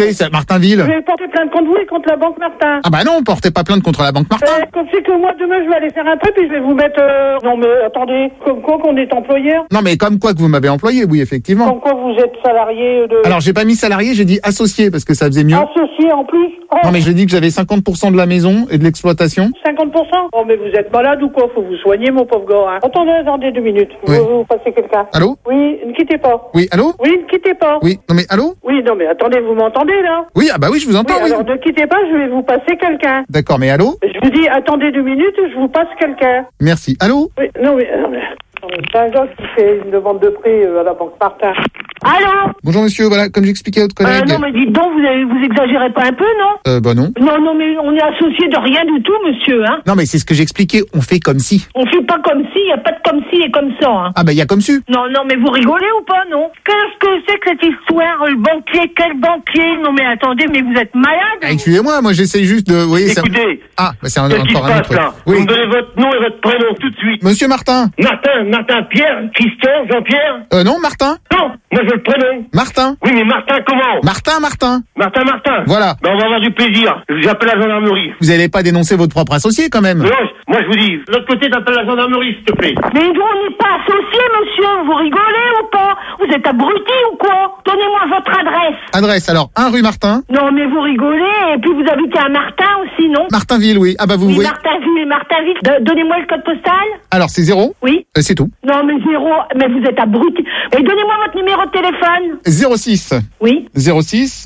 c'est Martinville. Je vais porter plainte contre vous et contre la banque Martin. Ah bah non, portez pas plainte contre la banque Martin. Comme c'est que moi demain je vais aller faire un truc et je vais vous mettre... Non mais attendez, comme quoi qu'on est employeur? Non mais comme quoi que vous m'avez employé, oui effectivement. Comme quoi vous êtes salarié de... Alors j'ai pas mis salarié, j'ai dit associé parce que ça faisait mieux. Associé en plus? Non mais j'ai dit que j'avais 50% de la maison et de l'exploitation. 50%? Oh mais vous êtes malade ou quoi? Faut vous soigner mon pauvre gars. Hein. Attendez 2 minutes. Oui. Vous passez quelqu'un. Allô? Oui, ne quittez pas. Oui, allô? Oui, ne quittez pas. Oui, non mais allô? Oui, non mais attendez, vous m'entendez là? Oui, ah bah oui, je vous entends, oui. Alors ne quittez pas, je vais vous passer quelqu'un. D'accord, mais allô? Je vous dis, attendez 2 minutes, je vous passe quelqu'un. Merci. Allô? Oui, non mais c'est un gars qui fait une demande de prix à la banque Martin. Allô? Bonjour monsieur, voilà, comme j'expliquais à votre collègue. Non mais dites donc, vous exagérez pas un peu, non? Bah non. Non mais on est associé de rien du tout, monsieur, hein? Non mais c'est ce que j'expliquais, on fait comme si. On fait pas comme si, y a pas de comme si et comme ça, hein? Ah bah y a comme su. Non mais vous rigolez ou pas, non? Qu'est-ce que c'est que cette histoire, le banquier, quel banquier? Non mais attendez, mais vous êtes malade? Ah, excusez-moi, moi j'essaie juste de... Oui, Écoutez, Ah, bah c'est qu'est-ce qui se encore un passe autre. là? Oui. Vous me donnez votre nom et votre prénom tout de suite. Monsieur Martin. Martin, Pierre, Christian, Jean-Pierre? Non, Martin. Non, moi je veux le prénom. Martin. Oui, mais Martin comment? Martin. Martin. Voilà. Ben on va avoir du plaisir. J'appelle la gendarmerie. Vous allez pas dénoncer votre propre associé quand même. Non, moi je vous dis, de l'autre côté t'appelles la gendarmerie s'il te plaît. Mais nous, on n'est pas associés, monsieur. Vous rigolez ou pas? Vous êtes abruti ou quoi? Donnez-moi votre adresse. Adresse, alors, 1 rue Martin. Non, mais vous rigolez. Et puis vous habitez à Martin aussi, non? Martinville, oui. Ah bah vous Oui, voyez. Martinville. Donnez-moi le code postal. Alors, c'est 0. Oui. C'est tout. Non, mais 0. Mais vous êtes abruti. Mais donnez-moi votre numéro de téléphone. 06. Oui. 06.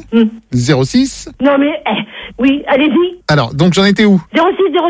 06. Non, mais... oui, allez-y. Alors, donc j'en étais où? 06.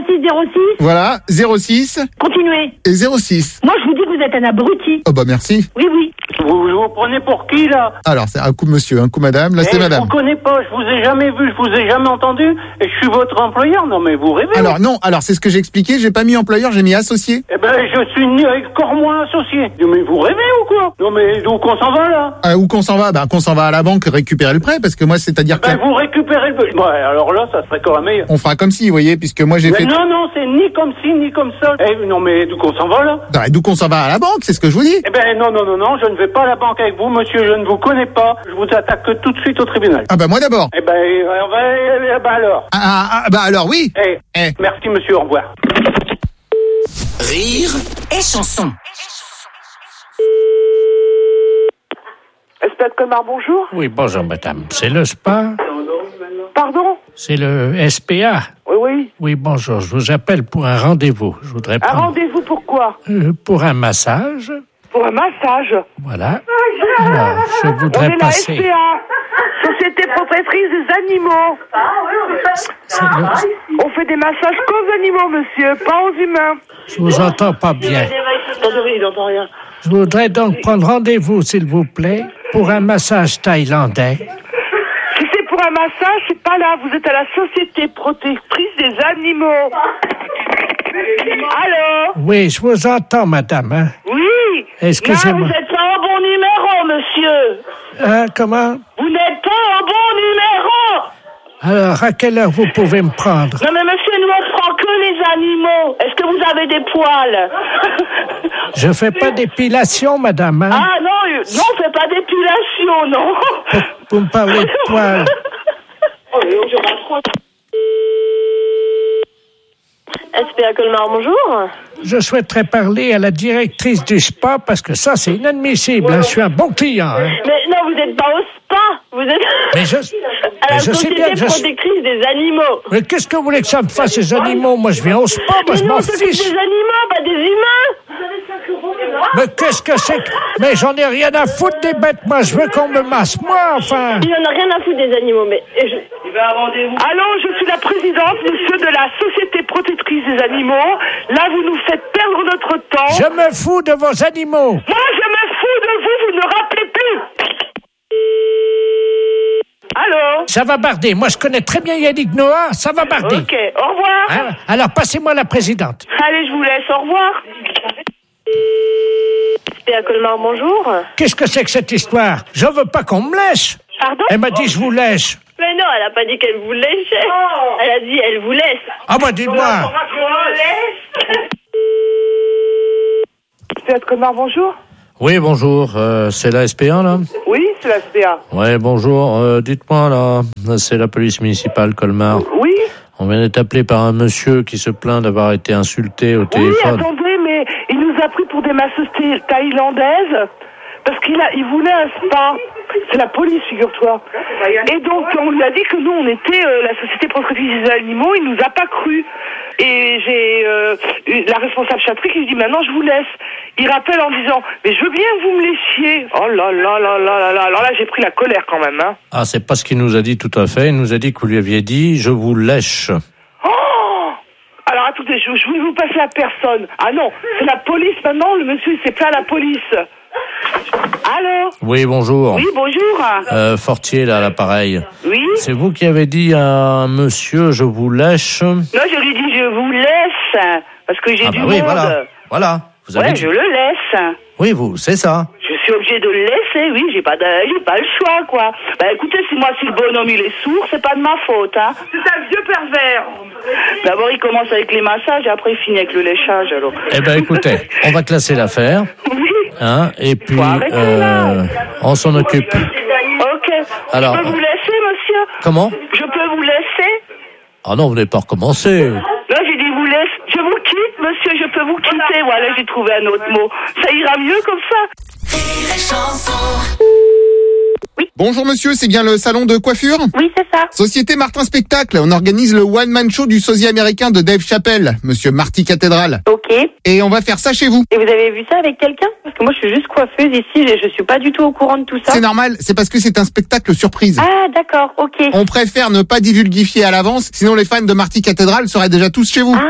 Voilà, 06 Continuez. et 06. Moi, je vous dis que vous êtes un abruti. Oh bah merci. Oui. Vous prenez pour qui là? Alors, c'est un coup monsieur, un coup madame. Là, c'est madame. Je vous connais pas, je vous ai jamais vu, je vous ai jamais entendu, et je suis votre employeur. Non mais vous rêvez. Alors non, alors c'est ce que j'ai expliqué, j'ai pas mis employeur, j'ai mis associé. Eh ben je suis encore moins associé. Mais vous rêvez ou quoi? Non mais d'où qu'on s'en va là? Où qu'on s'en va? Qu'on s'en va à la banque récupérer le prêt, parce que moi, c'est-à-dire que... Vous récupérez le... Ouais, alors là, ça serait quand même meilleur. On fera comme si, vous voyez, puisque moi j'ai Mais fait... non, c'est ni comme ci, ni comme ça. Non mais d'où qu'on s'en va là? D'où qu'on s'en va à la banque, c'est ce que je vous dis. Eh ben non, je ne vais pas à la banque avec vous, monsieur, je ne vous connais pas. Je vous attaque tout de suite au tribunal. Ah bah moi d'abord. Eh ben, alors. Bah alors oui. Merci monsieur, au revoir. Rire et chanson. Spa de Colmar, bonjour. Oui, bonjour madame. C'est le spa? Pardon? C'est le SPA? Oui. Oui, bonjour. Je vous appelle pour un rendez-vous. Je voudrais Un prendre... rendez-vous pourquoi? Pour un massage. Pour un massage. Voilà. Alors, je On voudrais est la passer... SPA, Société Protectrice des Animaux. On fait des massages qu'aux animaux, monsieur, pas aux humains. Je vous entends pas bien. Il n'entend rien. Je voudrais donc prendre rendez-vous, s'il vous plaît, pour un massage thaïlandais. Si c'est pour un massage, c'est pas là. Vous êtes à la Société Protectrice des Animaux. Allô? Oui, je vous entends, madame. Hein? Oui. Excusez-moi. Non, vous n'êtes pas au bon numéro, monsieur. Comment? Vous n'êtes pas au bon numéro. Alors, à quelle heure vous pouvez me prendre? Non, mais monsieur, nous, on prend que les animaux. Est-ce que vous avez des poils? Je fais pas d'épilation, madame. Hein? Ah, non, on fait pas d'épilation, non. Vous me parlez de poils. SPA Colmar, bonjour. Je souhaiterais parler à la directrice du spa parce que ça, c'est inadmissible. Hein. Je suis un bon client. Hein. Mais non, vous n'êtes pas au spa. Vous êtes Mais je à la sais Société bien que Protectrice des Animaux. Mais qu'est-ce que vous voulez que ça me fasse, ces animaux? Moi, je viens au spa, moi, je m'en c'est fiche. des animaux, pas des humains. Mais qu'est-ce que c'est que... Mais j'en ai rien à foutre des bêtes, moi. Je veux qu'on me masse, moi, enfin. Il en a rien à foutre des animaux, mais... Allô, je suis la présidente, monsieur, de la Société Protectrice des Animaux. Là, vous nous faites perdre notre temps. Je me fous de vos animaux. Moi, je me fous de vous, vous ne rappelez plus. Allô? Ça va barder. Moi, je connais très bien Yannick Noah, ça va barder. Ok, au revoir. Hein? Alors, passez-moi la présidente. Allez, je vous laisse, au revoir. SPA Colmar, bonjour. Qu'est-ce que c'est que cette histoire? Je veux pas qu'on me lèche. Pardon? Elle m'a dit je vous lèche. Mais non, elle a pas dit qu'elle vous léchait. Elle a dit elle vous laisse. Ah bah dites-moi. SPA Colmar, bonjour. Oui, bonjour. C'est la SPA, là? Oui, c'est la SPA. Ouais, bonjour. Dites-moi, là, c'est la police municipale Colmar. Oui. On vient d'être appelé par un monsieur qui se plaint d'avoir été insulté au Oui, téléphone. attendez, mais il nous a pris pour des masseuses thaïlandaises parce qu'il voulait un spa. C'est la police, figure-toi. Et donc, on lui a dit que nous, on était la société protectrice des animaux. Il nous a pas cru. Et j'ai la responsable Chatry qui lui dit maintenant je vous laisse. Il rappelle en disant mais je veux bien que vous me laissiez. Oh là là là là là là. Alors là j'ai pris la colère quand même. Hein. Ah, c'est pas ce qu'il nous a dit tout à fait. Il nous a dit que vous lui aviez dit je vous lèche. Oh. Alors attendez, je vais vous passer à personne. Ah non, c'est la police maintenant. Le monsieur il s'est plaint à la police. Allô? Oui, bonjour. Oui, bonjour. Fortier, là, à l'appareil. Oui. C'est vous qui avez dit à un monsieur je vous lèche? Non, je lui dis je vous laisse parce que j'ai du oui, monde. Voilà. Vous avez dit... je le laisse. Oui, vous, c'est ça. Je suis obligée de le laisser, oui, j'ai pas le choix, quoi. Bah écoutez, si le bonhomme il est sourd, c'est pas de ma faute, hein. C'est un vieux pervers. D'abord il commence avec les massages et après il finit avec le léchage, alors. Eh ben écoutez, on va classer l'affaire. Oui. Hein, et puis on s'en occupe. Ok. Alors, je peux vous laisser, monsieur? Comment? Je peux vous laisser? Ah non, vous n'avez pas recommencé. Non, j'ai dit vous laisse. Je vous quitte, monsieur, je peux vous quitter. Voilà, j'ai trouvé un autre mot. Ça ira mieux comme ça. Oui. Bonjour monsieur, c'est bien le salon de coiffure? Oui, c'est ça. Société Martin Spectacle, on organise le one-man show du sosie américain de Dave Chappelle, monsieur Marty Cathédrale. Ok. Et on va faire ça chez vous. Et vous avez vu ça avec quelqu'un? Parce que moi, je suis juste coiffeuse ici, je suis pas du tout au courant de tout ça. C'est normal, c'est parce que c'est un spectacle surprise. Ah, d'accord, ok. On préfère ne pas divulguifier à l'avance, sinon les fans de Marty Cathédrale seraient déjà tous chez vous.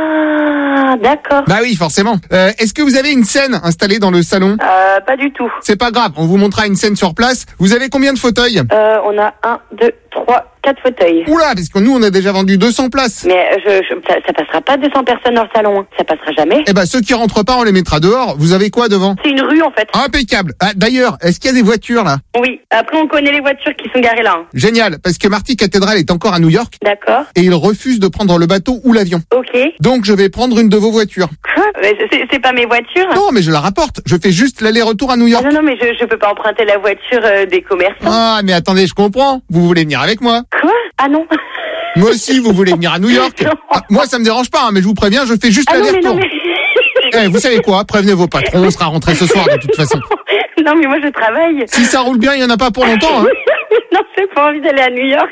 Ah, d'accord. Bah oui, forcément. Est-ce que vous avez une scène installée dans le salon? Pas du tout. C'est pas grave, on vous montrera une scène sur place. Vous avez combien de fauteuils? On a 1, 2, 3, 4 fauteuils. Oula, parce que nous, on a déjà vendu 200 places. Mais ça passera pas 200 personnes dans le salon. Hein. Ça passera jamais. Eh ben, ceux qui rentrent pas, on les mettra dehors. Vous avez quoi devant? C'est une rue, en fait. Impeccable. Ah, d'ailleurs, est-ce qu'il y a des voitures, là? Oui. Après, on connaît les voitures qui sont garées là. Hein. Génial, parce que Marty Cathédrale est encore à New York. D'accord. Et il refuse de prendre le bateau ou l'avion. Ok. Donc, je vais prendre une de vos voitures. Quoi? C'est pas mes voitures? Non, mais je la rapporte. Je fais juste l'aller-retour à New York. Non, mais je peux pas emprunter la voiture des commerçants. Ah, mais attendez, je comprends. Vous voulez venir avec moi? Quoi? Ah non. Moi aussi, vous voulez venir à New York? Ah, moi, ça me dérange pas, hein, mais je vous préviens, je fais juste l'aller-retour. Eh, vous savez quoi? Prévenez vos patrons, on sera rentré ce soir de toute façon. Non, mais moi je travaille. Si ça roule bien, il y en a pas pour longtemps. Hein. Non, j'ai pas envie d'aller à New York.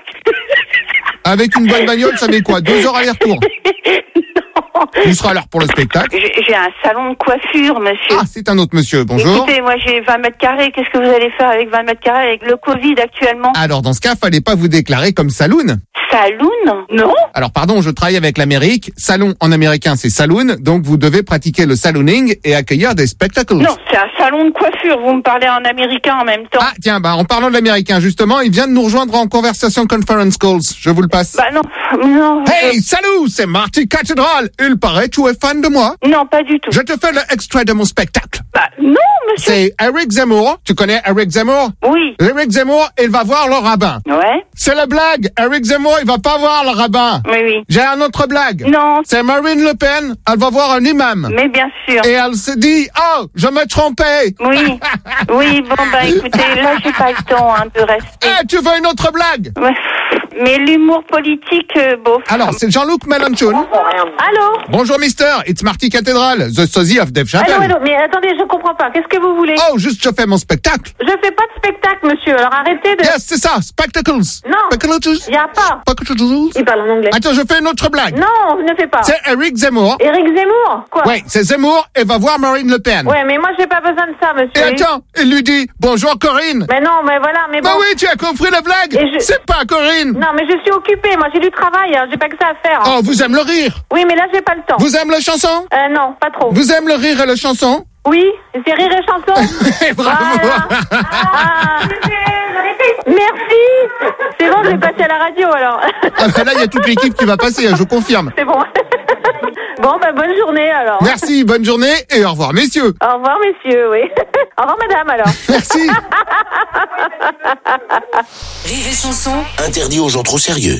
Avec une bonne bagnole, ça met quoi? 2 heures aller-retour? Non. Vous serez à l'heure pour le spectacle. J'ai un salon de coiffure, monsieur. Ah, c'est un autre monsieur, bonjour. Écoutez, moi j'ai 20 mètres carrés. Qu'est-ce que vous allez faire avec 20 mètres carrés avec le Covid actuellement? Alors, dans ce cas, fallait pas vous déclarer comme saloon. Saloon? Non. Alors, pardon, je travaille avec l'Amérique. Salon en américain, c'est saloon. Donc, vous devez pratiquer le salooning et accueillir des spectacles. Non, c'est un salon de coiffure. Vous me parlez en américain en même temps. Ah, tiens, en parlant de l'américain, justement, il vient de nous rejoindre en conversation conference calls. Je vous le passe. Bah non. Hey, salut, c'est Marty Cathédrale. Il paraît que tu es fan de moi. Non, pas du tout. Je te fais l'extrait de mon spectacle. Bah non, monsieur. C'est Eric Zemmour. Tu connais Eric Zemmour? Oui. Eric Zemmour, il va voir le rabbin. Ouais. C'est la blague. Eric Zemmour, il va pas voir le rabbin. Oui. J'ai un autre blague. Non. C'est Marine Le Pen. Elle va voir un imam. Mais bien sûr. Et elle se dit, oh, je me trompais. Oui. Oui, bon, écoutez, là, j'ai pas le temps, de rester. Eh, tu veux une autre blague? Ouais. Mais l'humour politique, bof. Alors, c'est Jean-Luc Mélenchon. Allô? Bonjour, mister. It's Marty Cathédrale, the sosie of Dave Chappelle. Allô, mais attendez, je comprends pas. Qu'est-ce que vous voulez? Oh, juste, je fais mon spectacle. Je fais pas de spectacle, monsieur. Alors arrêtez de... Yes, c'est ça, spectacles. Non. Spectacles. Y a pas. Spectacles. Il parle en anglais. Attends, je fais une autre blague. Non, ne fais pas. C'est Eric Zemmour. Éric Zemmour? Quoi? Ouais, c'est Zemmour et va voir Marine Le Pen. Ouais, mais moi, j'ai pas besoin de ça, monsieur. Et attends, il lui dit, bonjour Corinne. Mais non, mais voilà, mais bon. Bah oui, tu as compris la blague. Et C'est pas Corinne. Non, mais je suis occupée. Moi, j'ai du travail. Hein. J'ai pas que ça à faire. Hein. Oh, vous aimez le rire. Oui, mais là, j'ai pas le temps. Vous aimez la chanson? Non, pas trop. Vous aimez le rire et la chanson? Oui, c'est rire et chanson. Bravo. Voilà. Merci. C'est bon, je vais passer à la radio, alors. Ah bah là, il y a toute l'équipe qui va passer, je confirme. C'est bon. Bon, bonne journée, alors. Merci, bonne journée et au revoir, messieurs. Au revoir, messieurs, oui. Au revoir, madame, alors. Merci. Rire et chanson, interdit aux gens trop sérieux.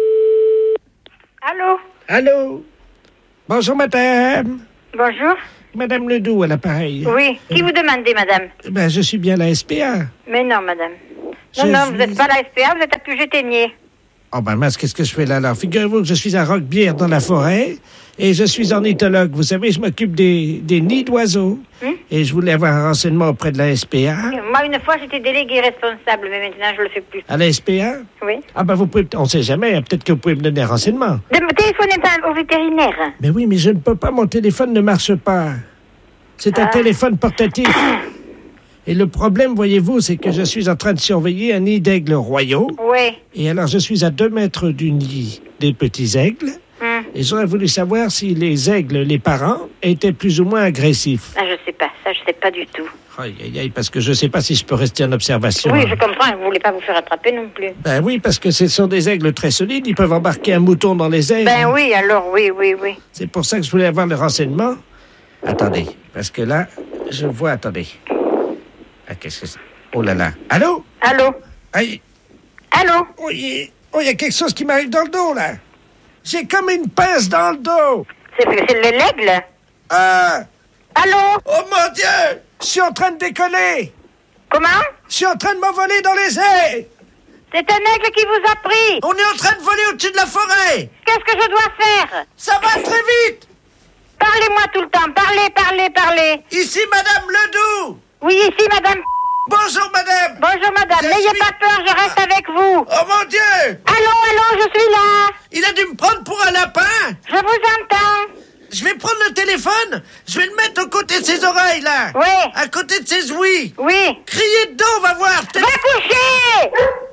Allô? Allô? Bonjour, madame. Bonjour. Madame Ledoux à l'appareil. Oui. Qui vous demandez, madame? Ben, je suis bien la SPA. Mais non, madame. Non, vous n'êtes pas la SPA, vous êtes à Puget-Ténier. Oh ben mince, qu'est-ce que je fais là alors? Figurez-vous que je suis à Roquebière dans la forêt et je suis ornithologue. Vous savez, je m'occupe des nids d'oiseaux. Et je voulais avoir un renseignement auprès de la SPA. Moi, une fois, j'étais délégué responsable, mais maintenant, je le fais plus. À la SPA? Oui. Ah ben vous pouvez, on sait jamais, peut-être que vous pouvez me donner un renseignement. Ne me téléphonez pas au vétérinaire. Mais oui, mais je ne peux pas, mon téléphone ne marche pas. C'est un téléphone portatif. Et le problème, voyez-vous, c'est que je suis en train de surveiller un nid d'aigles royaux. Oui. Et alors, je suis à 2 mètres du nid des petits aigles. Et j'aurais voulu savoir si les aigles, les parents, étaient plus ou moins agressifs. Ah, je sais pas. Ça, je sais pas du tout. Aïe, aïe, aïe, parce que je sais pas si je peux rester en observation. Oui, je comprends. Vous voulez pas vous faire attraper non plus. Ben oui, parce que ce sont des aigles très solides. Ils peuvent embarquer un mouton dans les ailes. Ben oui, alors, oui. C'est pour ça que je voulais avoir le renseignement. Attendez, parce que là, je vois... Attendez. Ah, qu'est-ce que c'est? Oh là là. Allô? Allô? Aïe. Allô? Oh, il y a quelque chose qui m'arrive dans le dos, là. J'ai comme une pince dans le dos. C'est l'aigle? Ah! Allô? Oh mon Dieu! Je suis en train de décoller. Comment? Je suis en train de m'envoler dans les airs. C'est un aigle qui vous a pris. On est en train de voler au-dessus de la forêt. Qu'est-ce que je dois faire? Ça va très vite. Parlez-moi tout le temps. Parlez. Ici, Madame Ledoux. Oui, ici, madame. Bonjour, madame. Bonjour, madame. N'ayez pas peur, je reste avec vous. Oh, mon Dieu. Allô, je suis là. Il a dû me prendre pour un lapin. Je vous entends. Je vais prendre le téléphone. Je vais le mettre aux côtés de ses oreilles, là. Oui. À côté de ses ouïes. Oui. Criez dedans, on va voir. Va coucher.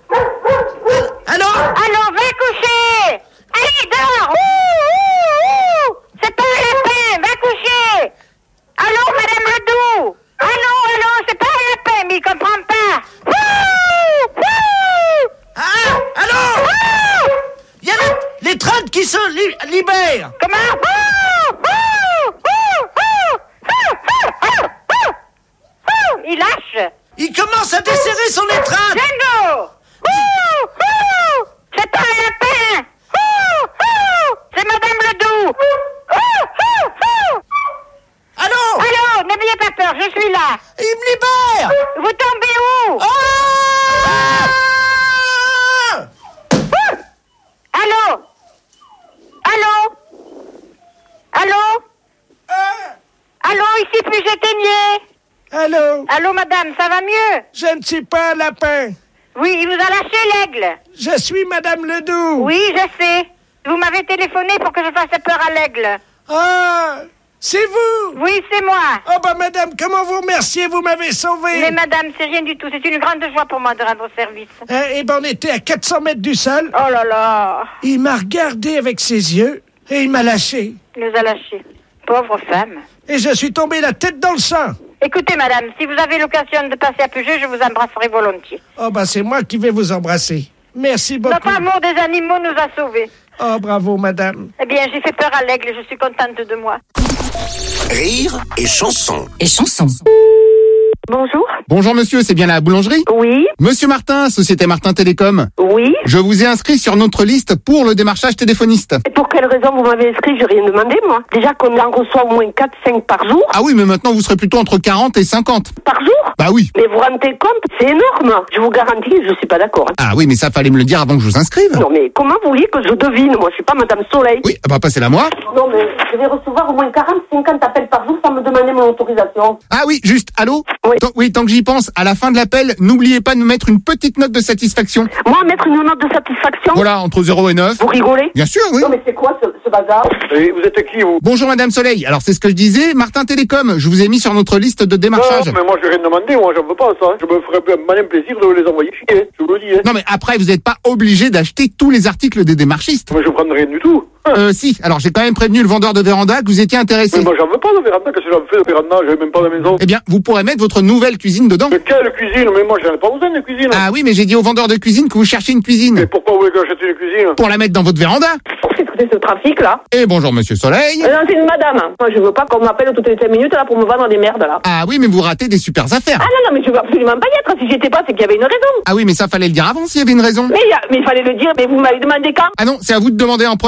Allô? Va coucher. Allez, dehors. Ouh. C'est pas un lapin. Va coucher. Allô, madame Ledoux. Allô, c'est pas un lapin, mais il comprend pas. Ah, allô? Il y a les trains qui se libèrent. Comment? Il lâche. Il commence à desserrer son étreinte. Django. C'est pas un lapin. C'est madame Ledoux. Allô, n'ayez pas peur, je suis là. Il me libère. Vous tombez où? Allô, ici Puget-Ténier. Allô, madame, ça va mieux? Je ne suis pas un lapin. Oui, il vous a lâché l'aigle. Je suis Madame Ledoux. Oui, je sais. Vous m'avez téléphoné pour que je fasse peur à l'aigle. Ah, c'est vous? Oui, c'est moi. Oh, madame, comment vous remercier? Vous m'avez sauvé. Mais madame, c'est rien du tout. C'est une grande joie pour moi de rendre service. On était à 400 mètres du sol. Oh là là. Il m'a regardé avec ses yeux et il m'a lâché. Il nous a lâchés. Pauvre femme. Et je suis tombé la tête dans le sang. Écoutez, madame, si vous avez l'occasion de passer à Puget, je vous embrasserai volontiers. Oh, c'est moi qui vais vous embrasser. Merci beaucoup. Notre amour des animaux nous a sauvés. Oh, bravo, madame. Eh bien, j'ai fait peur à l'aigle et je suis contente de moi. Rire et chanson. Bonjour. Bonjour monsieur, c'est bien la boulangerie? Oui. Monsieur Martin, Société Martin Télécom. Oui. Je vous ai inscrit sur notre liste pour le démarchage téléphoniste. Et pour quelle raison vous m'avez inscrit? Je n'ai rien demandé, moi. Déjà qu'on en reçoit au moins 4-5 par jour. Ah oui, mais maintenant vous serez plutôt entre 40 et 50. Par jour? Bah oui. Mais vous rendez compte? C'est énorme. Je vous garantis que je suis pas d'accord. Ah oui, mais ça fallait me le dire avant que je vous inscrive. Non, mais comment vous voulez que je devine? Moi, je suis pas Madame Soleil. Oui, passez-la moi. Non, mais je vais recevoir au moins 40-50 appels par jour sans me demander mon autorisation. Ah oui, juste, allô? Oui. Tant que j'y pense, à la fin de l'appel, n'oubliez pas de nous mettre une petite note de satisfaction. Moi, mettre une note de satisfaction? Voilà, entre 0 et 9. Vous rigolez? Bien sûr, oui. Non, mais c'est quoi ce bazar? Et vous êtes qui, vous? Bonjour Madame Soleil, alors c'est ce que je disais, Martin Télécom, je vous ai mis sur notre liste de démarchage. Non, mais moi, je n'ai rien demandé, moi, j'en veux pas, ça. Je me ferais un malin plaisir de les envoyer chier, je vous le dis. Non mais après, vous n'êtes pas obligé d'acheter tous les articles des démarchistes. Mais je prends rien du tout. Si, alors j'ai quand même prévenu le vendeur de véranda que vous étiez intéressé. Mais moi, j'en veux pas de véranda, qu'est-ce que j'en fais de véranda? J'ai même pas de maison. Eh bien, vous pourrez mettre votre nouvelle cuisine dedans. Mais quelle cuisine? Mais moi, j'en ai pas besoin de cuisine. Ah oui, mais j'ai dit au vendeur de cuisine que vous cherchez une cuisine. Mais pourquoi vous voulez que j'achète une cuisine? Pour la mettre dans votre véranda. Écoutez ce trafic, là. Et bonjour Monsieur Soleil. Non, c'est une madame. Moi, je veux pas qu'on m'appelle toutes les 5 minutes, là, pour me vendre des merdes, là. Ah oui, mais vous ratez des super affaires. Ah non, mais je veux absolument pas y être. Si j'étais pas, c'est qu'il y avait une raison. Ah oui, mais ça fallait le dire avant s'il y avait une raison. Mais il fallait le dire, mais vous m'avez demandé quand? Ah non, c'est à vous de demander en proms. Eh, mais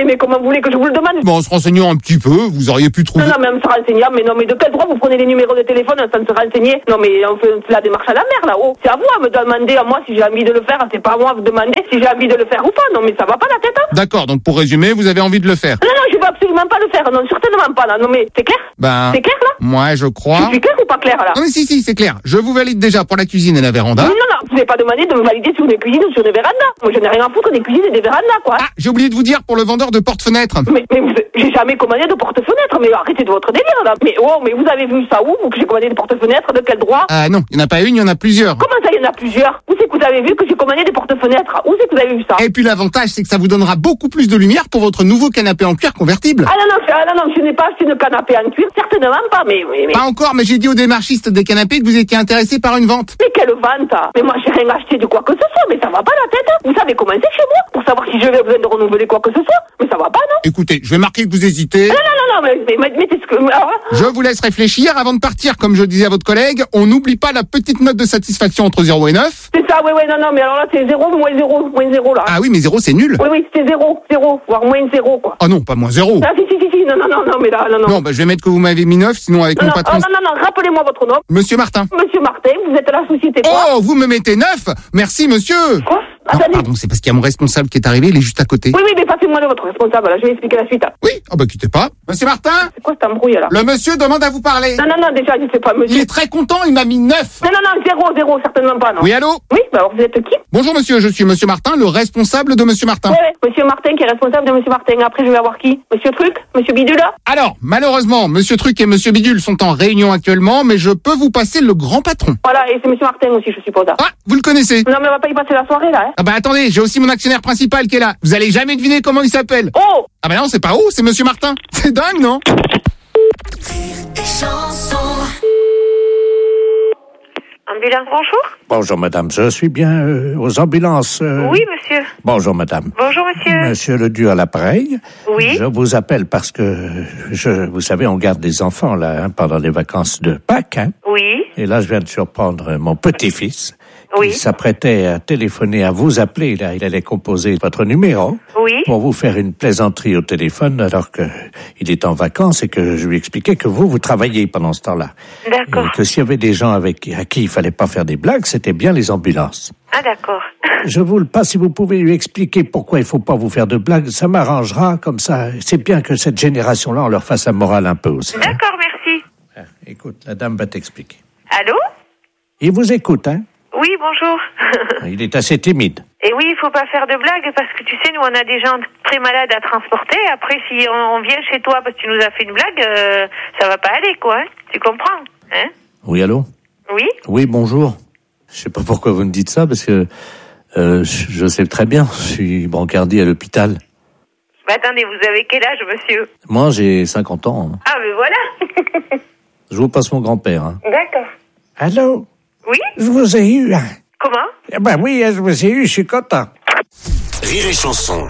mais comment vous voulez que je vous le demande? Bon, en se renseignant un petit peu, vous auriez pu trouver... Non, mais en se renseignant, mais non, mais de quel droit vous prenez les numéros de téléphone sans se renseigner? Non, mais on fait la démarche à la mer, là-haut. C'est à vous à me demander, à moi, si j'ai envie de le faire. C'est pas à moi de vous demander si j'ai envie de le faire ou pas. Non, mais ça va pas la tête, hein? D'accord, donc pour résumer, vous avez envie de le faire? Non, je veux absolument pas le faire. Non, certainement pas, là. Non, mais c'est clair? Ben... C'est clair, là? Moi, je crois... Je suis clair ou pas clair, là? Non, mais si, c'est clair. Je vous valide déjà pour la cuisine et la véranda. Non, vous n'avez pas demandé de me valider sur des cuisines ou sur des vérandas. Moi, je n'ai rien à foutre des cuisines et des vérandas, quoi. Ah, j'ai oublié de vous dire pour le vendeur de porte-fenêtre. Mais j'ai jamais commandé de porte-fenêtre. Mais arrêtez de votre délire, là. Mais vous avez vu ça où, vous, que j'ai commandé des porte-fenêtres? De quel droit? Ah non, il n'y en a pas une, il y en a plusieurs. Comment ça, il y en a plusieurs? Où c'est que vous avez vu que j'ai commandé des porte-fenêtres? Où c'est que vous avez vu ça? Et puis l'avantage, c'est que ça vous donnera beaucoup plus de lumière pour votre nouveau canapé en cuir convertible. Ah non, je n'ai pas acheté de canapé en cuir, certainement pas, mais... Pas encore, mais j'ai dit au démarchiste des canapés que vous étiez intéressé par une vente. Mais quelle vente? Mais moi, j'ai rien acheté de quoi que ce soit, mais ça va pas la tête, hein. Vous savez comment c'est chez moi? Pour savoir si je vais besoin de renouveler quoi que ce soit? Mais ça va pas, non? Écoutez, je vais marquer que vous hésitez. Non, mais c'est ce que... Alors, je vous laisse réfléchir avant de partir. Comme je disais à votre collègue, on n'oublie pas la petite note de satisfaction entre 0 et 9. C'est ça, non, mais alors là, c'est 0, moins 0, là. Ah oui, mais 0, c'est nul. Oui, c'est 0, voire moins 0, quoi. Ah non, pas moins 0. Ah, si, non, mais là, non. Non, je vais mettre que vous m'avez mis 9, sinon avec mon patron... Non, rappelez-moi votre nom. Monsieur Martin. Monsieur Martin, vous êtes à la société quoi? Oh, vous me mettez 9? Merci, monsieur. Quoi? Non, pardon, c'est parce qu'il y a mon responsable qui est arrivé, il est juste à côté. Oui, mais passez-moi votre responsable, là, je vais expliquer la suite. Oui, quittez pas. Monsieur Martin? C'est quoi cet embrouille, là? Le monsieur demande à vous parler. Non, déjà, je sais pas, monsieur. Il est très content, il m'a mis 9. Non, 0, certainement pas, non. Oui, allô? Oui, alors vous êtes qui? Bonjour, monsieur, je suis monsieur Martin, le responsable de monsieur Martin. Oui, monsieur Martin qui est responsable de monsieur Martin. Après, je vais avoir qui? Monsieur Truc? Monsieur Bidule? Alors, malheureusement, monsieur Truc et monsieur Bidule sont en réunion actuellement, mais je peux vous passer le grand patron. Voilà, et c'est monsieur Martin aussi, je suppose. Ah, vous le connaissez? Non, mais on va pas y passer la soirée, là, hein. Ah attendez, j'ai aussi mon actionnaire principal qui est là. Vous allez jamais deviner comment il s'appelle. Oh! Ah non, c'est pas c'est monsieur Martin. C'est dingue, non? Ambulance, bonjour. Bonjour, madame. Je suis bien aux ambulances. Oui, monsieur. Bonjour, madame. Bonjour, monsieur. Monsieur Ledoux à l'appareil. Oui. Je vous appelle parce que, vous savez, on garde des enfants, là, pendant les vacances de Pâques, hein. Oui. Et là, je viens de surprendre mon petit-fils. Oui. Il s'apprêtait à téléphoner, à vous appeler, là. Il allait composer votre numéro. Oui. Pour vous faire une plaisanterie au téléphone, alors que il est en vacances et que je lui expliquais que vous travaillez pendant ce temps-là. D'accord. Et que s'il y avait des gens à qui il fallait pas faire des blagues, c'était bien les ambulances. Ah, d'accord. Je vous le passe, si vous pouvez lui expliquer pourquoi il faut pas vous faire de blagues, ça m'arrangera, comme ça. C'est bien que cette génération-là, on leur fasse la morale un peu aussi. D'accord, merci. Écoute, la dame va t'expliquer. Allô? Il vous écoute, hein? Oui, bonjour. Il est assez timide. Et oui, il faut pas faire de blagues parce que tu sais, nous on a des gens très malades à transporter. Après, si on vient chez toi parce que tu nous as fait une blague, ça va pas aller, quoi. Hein? Tu comprends, hein? Oui, allô? Oui? Oui, bonjour. Je sais pas pourquoi vous me dites ça, parce que je sais très bien. Je suis brancardier à l'hôpital. Bah attendez, vous avez quel âge, monsieur? Moi, j'ai 50 ans. Hein. Ah, mais voilà. Je vous passe mon grand-père. Hein. D'accord. Allô? Oui? Je vous ai eu. Hein. Comment? Eh ben oui, je vous ai eu, je suis content. Rire et chanson.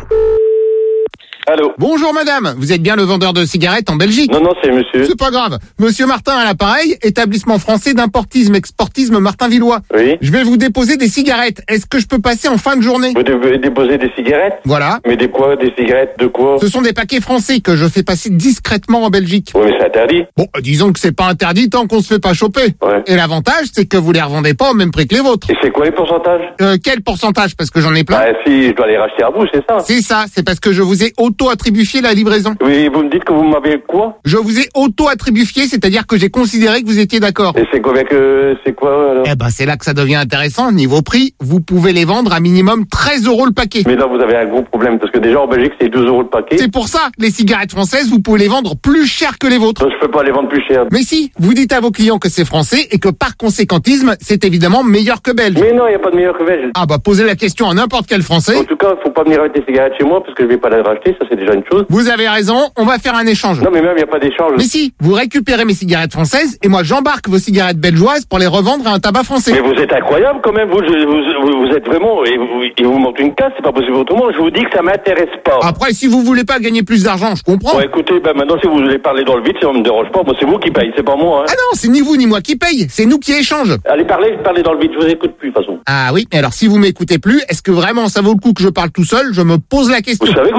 Allô? Bonjour madame, vous êtes bien le vendeur de cigarettes en Belgique? Non, c'est monsieur. C'est pas grave. Monsieur Martin à l'appareil, établissement français d'importisme-exportisme Martin-Villois. Oui. Je vais vous déposer des cigarettes. Est-ce que je peux passer en fin de journée? Vous devez déposer des cigarettes? Voilà. Mais des cigarettes de quoi? Ce sont des paquets français que je fais passer discrètement en Belgique. Oui, mais c'est interdit. Bon, disons que c'est pas interdit tant qu'on se fait pas choper. Ouais. Et l'avantage, c'est que vous les revendez pas au même prix que les vôtres. Et c'est quoi les pourcentages? Quel pourcentage? Parce que j'en ai plein. Ah, si, je dois les racheter à vous, c'est ça? C'est ça, c'est parce que je vous ai auto-attribué la livraison. Oui, vous me dites que vous m'avez quoi? Je vous ai auto-attribué, c'est-à-dire que j'ai considéré que vous étiez d'accord. Et c'est quoi alors? Eh ben, c'est là que ça devient intéressant. Niveau prix, vous pouvez les vendre à minimum 13 € le paquet. Mais là, vous avez un gros problème, parce que déjà, en Belgique, c'est 12 € le paquet. C'est pour ça, les cigarettes françaises, vous pouvez les vendre plus cher que les vôtres. Donc, je peux pas les vendre plus cher. Mais si, vous dites à vos clients que c'est français et que par conséquentisme, c'est évidemment meilleur que belge. Mais non, il n'y a pas de meilleur que belge. Ah bah, posez la question à n'importe quel français. En tout cas, faut pas venir avec des cigarettes chez moi, parce que je vais pas les racheter, ça c'est déjà une chose. Vous avez raison, on va faire un échange. Non, mais même, il n'y a pas d'échange. Mais si, vous récupérez mes cigarettes françaises et moi j'embarque vos cigarettes belgeoises pour les revendre à un tabac français. Mais vous êtes incroyable quand même, vous êtes vraiment, il vous manque une casse, c'est pas possible autrement, je vous dis que ça m'intéresse pas. Après, si vous voulez pas gagner plus d'argent, je comprends. Bon, écoutez, maintenant si vous voulez parler dans le vide, ça me dérange pas, moi c'est vous qui paye, c'est pas moi, hein. Ah non, c'est ni vous ni moi qui paye, c'est nous qui échange. Allez, parlez dans le vide, je vous écoute plus de toute façon. Ah oui, mais alors si vous m'écoutez plus, est-ce que vraiment ça vaut le coup que je parle tout seul? Je me pose la question. Vous savez que vous parlez dans le vide?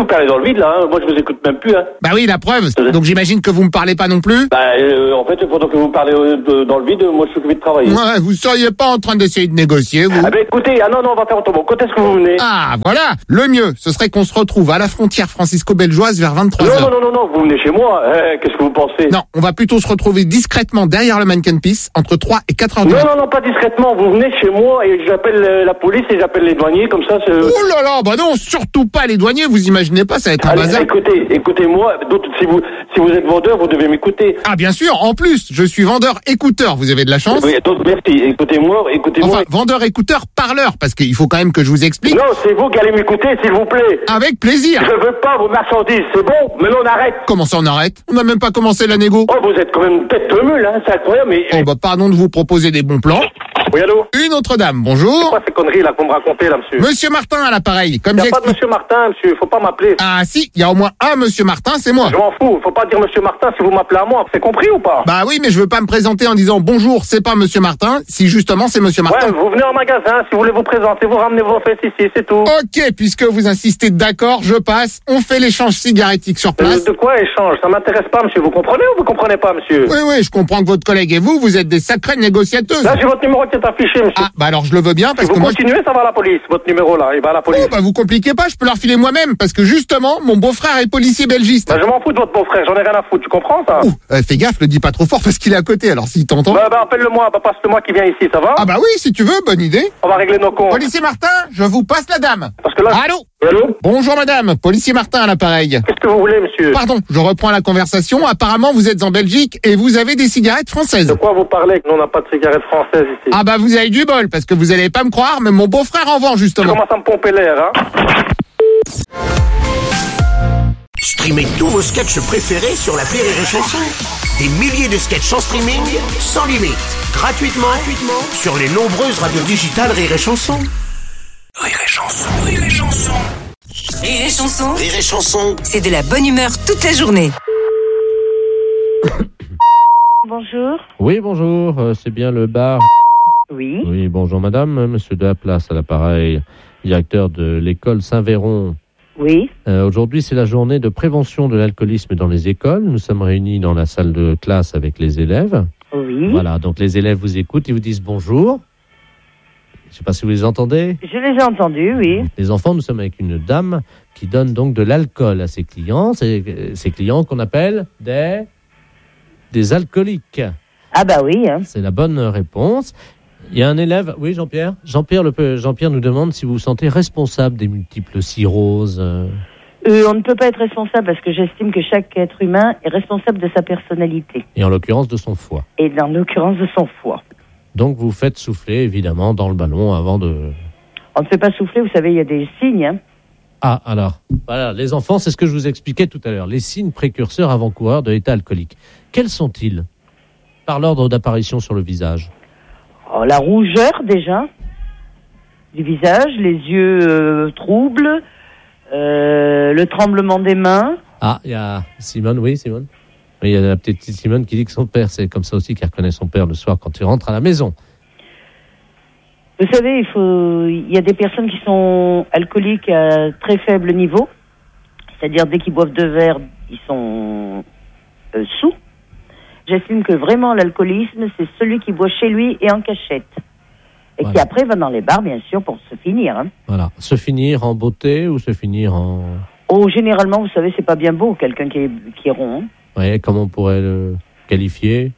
vide, là. Hein. Moi, je vous écoute même plus. Hein. Bah oui, la preuve. Donc j'imagine que vous me parlez pas non plus. Bah, en fait, pendant que vous parlez dans le vide, moi, je suis occupé de travailler. Ouais, vous seriez pas en train d'essayer de négocier, vous? Ah ben écoutez, non, on va faire autrement. Quand est-ce que vous venez? Ah, voilà. Le mieux, ce serait qu'on se retrouve à la frontière francisco-belgeoise vers 23h. Non, vous venez chez moi. Qu'est-ce que vous pensez? Non, on va plutôt se retrouver discrètement derrière le Mannequin Peace entre 3 et 4h du matin. Non, pas discrètement. Vous venez chez moi et j'appelle la police et j'appelle les douaniers, comme ça. Oh là là, bah non, surtout pas les douaniers, vous imaginez pas, ça va être un bazar. Écoutez-moi, si vous êtes vendeur, vous devez m'écouter. Ah bien sûr, en plus, je suis vendeur-écouteur, vous avez de la chance. Oui, donc merci, écoutez-moi. Enfin, vendeur-écouteur-parleur, parce qu'il faut quand même que je vous explique. Non, c'est vous qui allez m'écouter, s'il vous plaît. Avec plaisir. Je veux pas vos marchandises, c'est bon, maintenant on arrête. Comment ça on arrête? On n'a même pas commencé la négo. Oh, vous êtes quand même une tête de mule, hein, c'est incroyable, mais... Oh bah pardon de vous proposer des bons plans. Oui, allô? Une autre dame, bonjour. C'est quoi ces conneries là qu'on me racontait là, monsieur? Monsieur Martin à l'appareil, comme il n'y a pas de monsieur Martin, monsieur, faut pas m'appeler. Ah si, il y a au moins un monsieur Martin, c'est moi. Je m'en fous, faut pas dire monsieur Martin si vous m'appelez à moi, c'est compris ou pas? Bah oui, mais je veux pas me présenter en disant bonjour, c'est pas monsieur Martin, si justement c'est monsieur Martin. Ouais, vous venez en magasin, si vous voulez vous présenter, vous ramenez vos fesses ici, c'est tout. Ok, puisque vous insistez, d'accord, je passe, on fait l'échange cigarettique sur place. De quoi échange? Ça m'intéresse pas, monsieur, vous comprenez ou vous comprenez pas, monsieur? Oui, je comprends que votre collègue et vous êtes des sacrées négociateuses. Là, j'ai votre numéro qui est affiché, monsieur. Ah, bah alors je le veux bien parce si que vous continuez, ça va à la police, votre numéro là, il va à la police. Oh, bah vous compliquez pas, je peux leur filer moi-même parce que justement, mon beau-frère est policier belgiste. Bah je m'en fous de votre beau-frère, j'en ai rien à foutre, tu comprends ça? Fais gaffe, le dis pas trop fort parce qu'il est à côté, alors s'il t'entend. Bah appelle-le-moi, passe-le-moi qui vient ici, ça va? Ah bah oui, si tu veux, bonne idée. On va régler nos comptes. Policier Martin, je vous passe la dame. Parce que là... Allô? Bonjour madame, policier Martin à l'appareil. Qu'est-ce que vous voulez, monsieur? Pardon, je reprends la conversation. Apparemment, vous êtes en Belgique et vous avez des cigarettes françaises. De quoi vous parlez? Nous, on n'a pas de cigarettes françaises ici. Ah bah vous avez du bol, parce que vous allez pas me croire, mais mon beau-frère en vend justement. Tu commences à me pomper l'air, hein? Streamez tous vos sketchs préférés sur l'appli Rire et Chanson. Des milliers de sketchs en streaming, sans limite, gratuitement sur les nombreuses radios digitales Rire et Chanson. Rire et Chanson, Rire et Chanson. Rire et Chanson. Rire et Chanson. C'est de la bonne humeur toute la journée. Bonjour. Oui, bonjour, c'est bien le bar. Oui. Oui, bonjour madame, monsieur de la Place à l'appareil, directeur de l'école Saint-Véron. Oui. Aujourd'hui, c'est la journée de prévention de l'alcoolisme dans les écoles. Nous sommes réunis dans la salle de classe avec les élèves. Oui. Voilà, donc les élèves vous écoutent, ils vous disent bonjour. Je ne sais pas si vous les entendez. Je les ai entendus, oui. Les enfants, nous sommes avec une dame qui donne donc de l'alcool à ses clients. C'est ces clients qu'on appelle des alcooliques. Ah bah oui. Hein. C'est la bonne réponse. Il y a un élève, oui Jean-Pierre. Jean-Pierre nous demande si vous vous sentez responsable des multiples cirrhoses. On ne peut pas être responsable parce que j'estime que chaque être humain est responsable de sa personnalité. Et en l'occurrence de son foie. Et en l'occurrence de son foie. Donc vous faites souffler évidemment dans le ballon avant de... On ne fait pas souffler, vous savez, il y a des signes. Hein. Ah alors, voilà, les enfants, c'est ce que je vous expliquais tout à l'heure. Les signes précurseurs avant-coureurs de l'état alcoolique. Quels sont-ils? Par l'ordre d'apparition sur le visage. Oh, la rougeur déjà du visage, les yeux troubles, le tremblement des mains. Ah, il y a Simone, oui Simone. Oui, il y a la petite Simone qui dit que son père, c'est comme ça aussi qu'elle reconnaît son père le soir quand il rentre à la maison. Vous savez, il y a des personnes qui sont alcooliques à très faible niveau, c'est-à-dire dès qu'ils boivent 2 verres, ils sont sous. J'estime que vraiment l'alcoolisme, c'est celui qui boit chez lui et en cachette. Et qui après va dans les bars, bien sûr, pour se finir. Hein. Voilà. Se finir en beauté ou se finir en... Oh, généralement, vous savez, c'est pas bien beau, quelqu'un qui est rond. Hein. Oui, comment on pourrait le qualifier?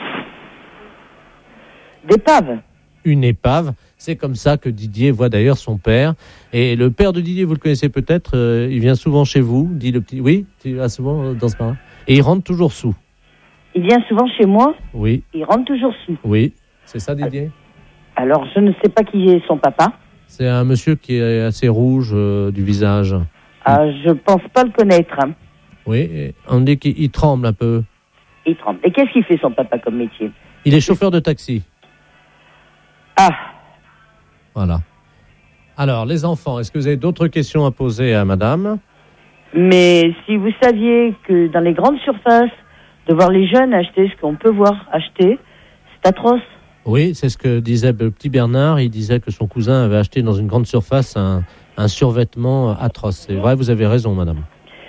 D'épave. Une épave. C'est comme ça que Didier voit d'ailleurs son père. Et le père de Didier, vous le connaissez peut-être, il vient souvent chez vous, dit le petit... Oui, tu vas souvent dans ce bar. Et il rentre toujours sous. Il vient souvent chez moi. Oui. Il rentre toujours sous. Oui, c'est ça Didier. Alors, je ne sais pas qui est son papa. C'est un monsieur qui est assez rouge du visage. Ah, je pense pas le connaître. Hein. Oui, on dit qu'il tremble un peu. Il tremble. Et qu'est-ce qu'il fait son papa comme métier? Il est chauffeur de taxi. Ah. Voilà. Alors, les enfants, est-ce que vous avez d'autres questions à poser à madame? Mais si vous saviez que dans les grandes surfaces, de voir les jeunes acheter ce qu'on peut voir acheter, c'est atroce. Oui, c'est ce que disait le petit Bernard. Il disait que son cousin avait acheté dans une grande surface un survêtement atroce. C'est vrai, vous avez raison, madame.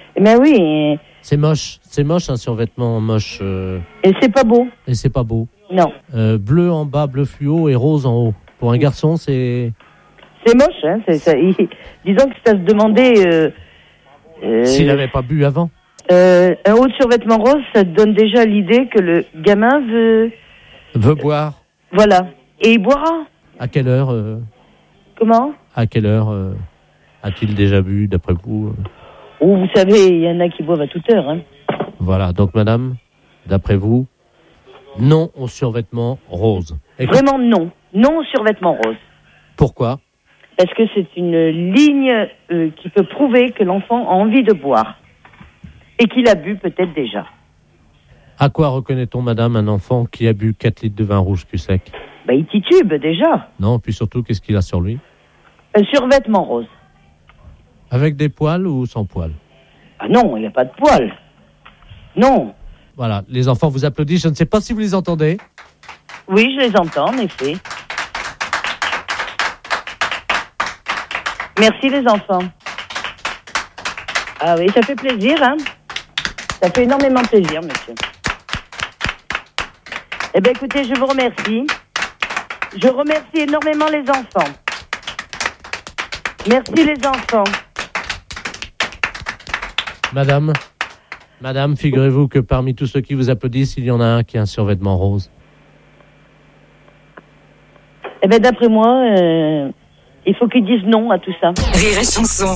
Mais oui. C'est moche un survêtement moche. Et c'est pas beau. Et c'est pas beau. Non. Bleu en bas, bleu fluo et rose en haut. Pour un garçon, c'est... C'est moche, hein. Disons que ça se demandait... S'il n'avait pas bu avant. Un haut de survêtement rose, ça te donne déjà l'idée que le gamin veut boire. Voilà. Et il boira. À quelle heure Comment ? À quelle heure a-t-il déjà bu, d'après vous Oh, vous savez, il y en a qui boivent à toute heure. Hein. Voilà. Donc, madame, d'après vous, non au survêtement rose. Vraiment non. Non au survêtement rose. Pourquoi ? Parce que c'est une ligne qui peut prouver que l'enfant a envie de boire. Et qu'il a bu peut-être déjà. À quoi reconnaît-on, madame, un enfant qui a bu 4 litres de vin rouge cul sec ? Il titube déjà. Non, puis surtout, qu'est-ce qu'il a sur lui ? Un survêtement rose. Avec des poils ou sans poils ? Ah non, il n'y a pas de poils. Non. Voilà, les enfants vous applaudissent, je ne sais pas si vous les entendez. Oui, je les entends, en effet. Merci les enfants. Ah oui, ça fait plaisir, hein. Ça fait énormément plaisir, monsieur. Eh bien, écoutez, je vous remercie. Je remercie énormément les enfants. Merci les enfants. Madame, figurez-vous que parmi tous ceux qui vous applaudissent, il y en a un qui a un survêtement rose. Eh bien, d'après moi, il faut qu'ils disent non à tout ça. Rire et chanson.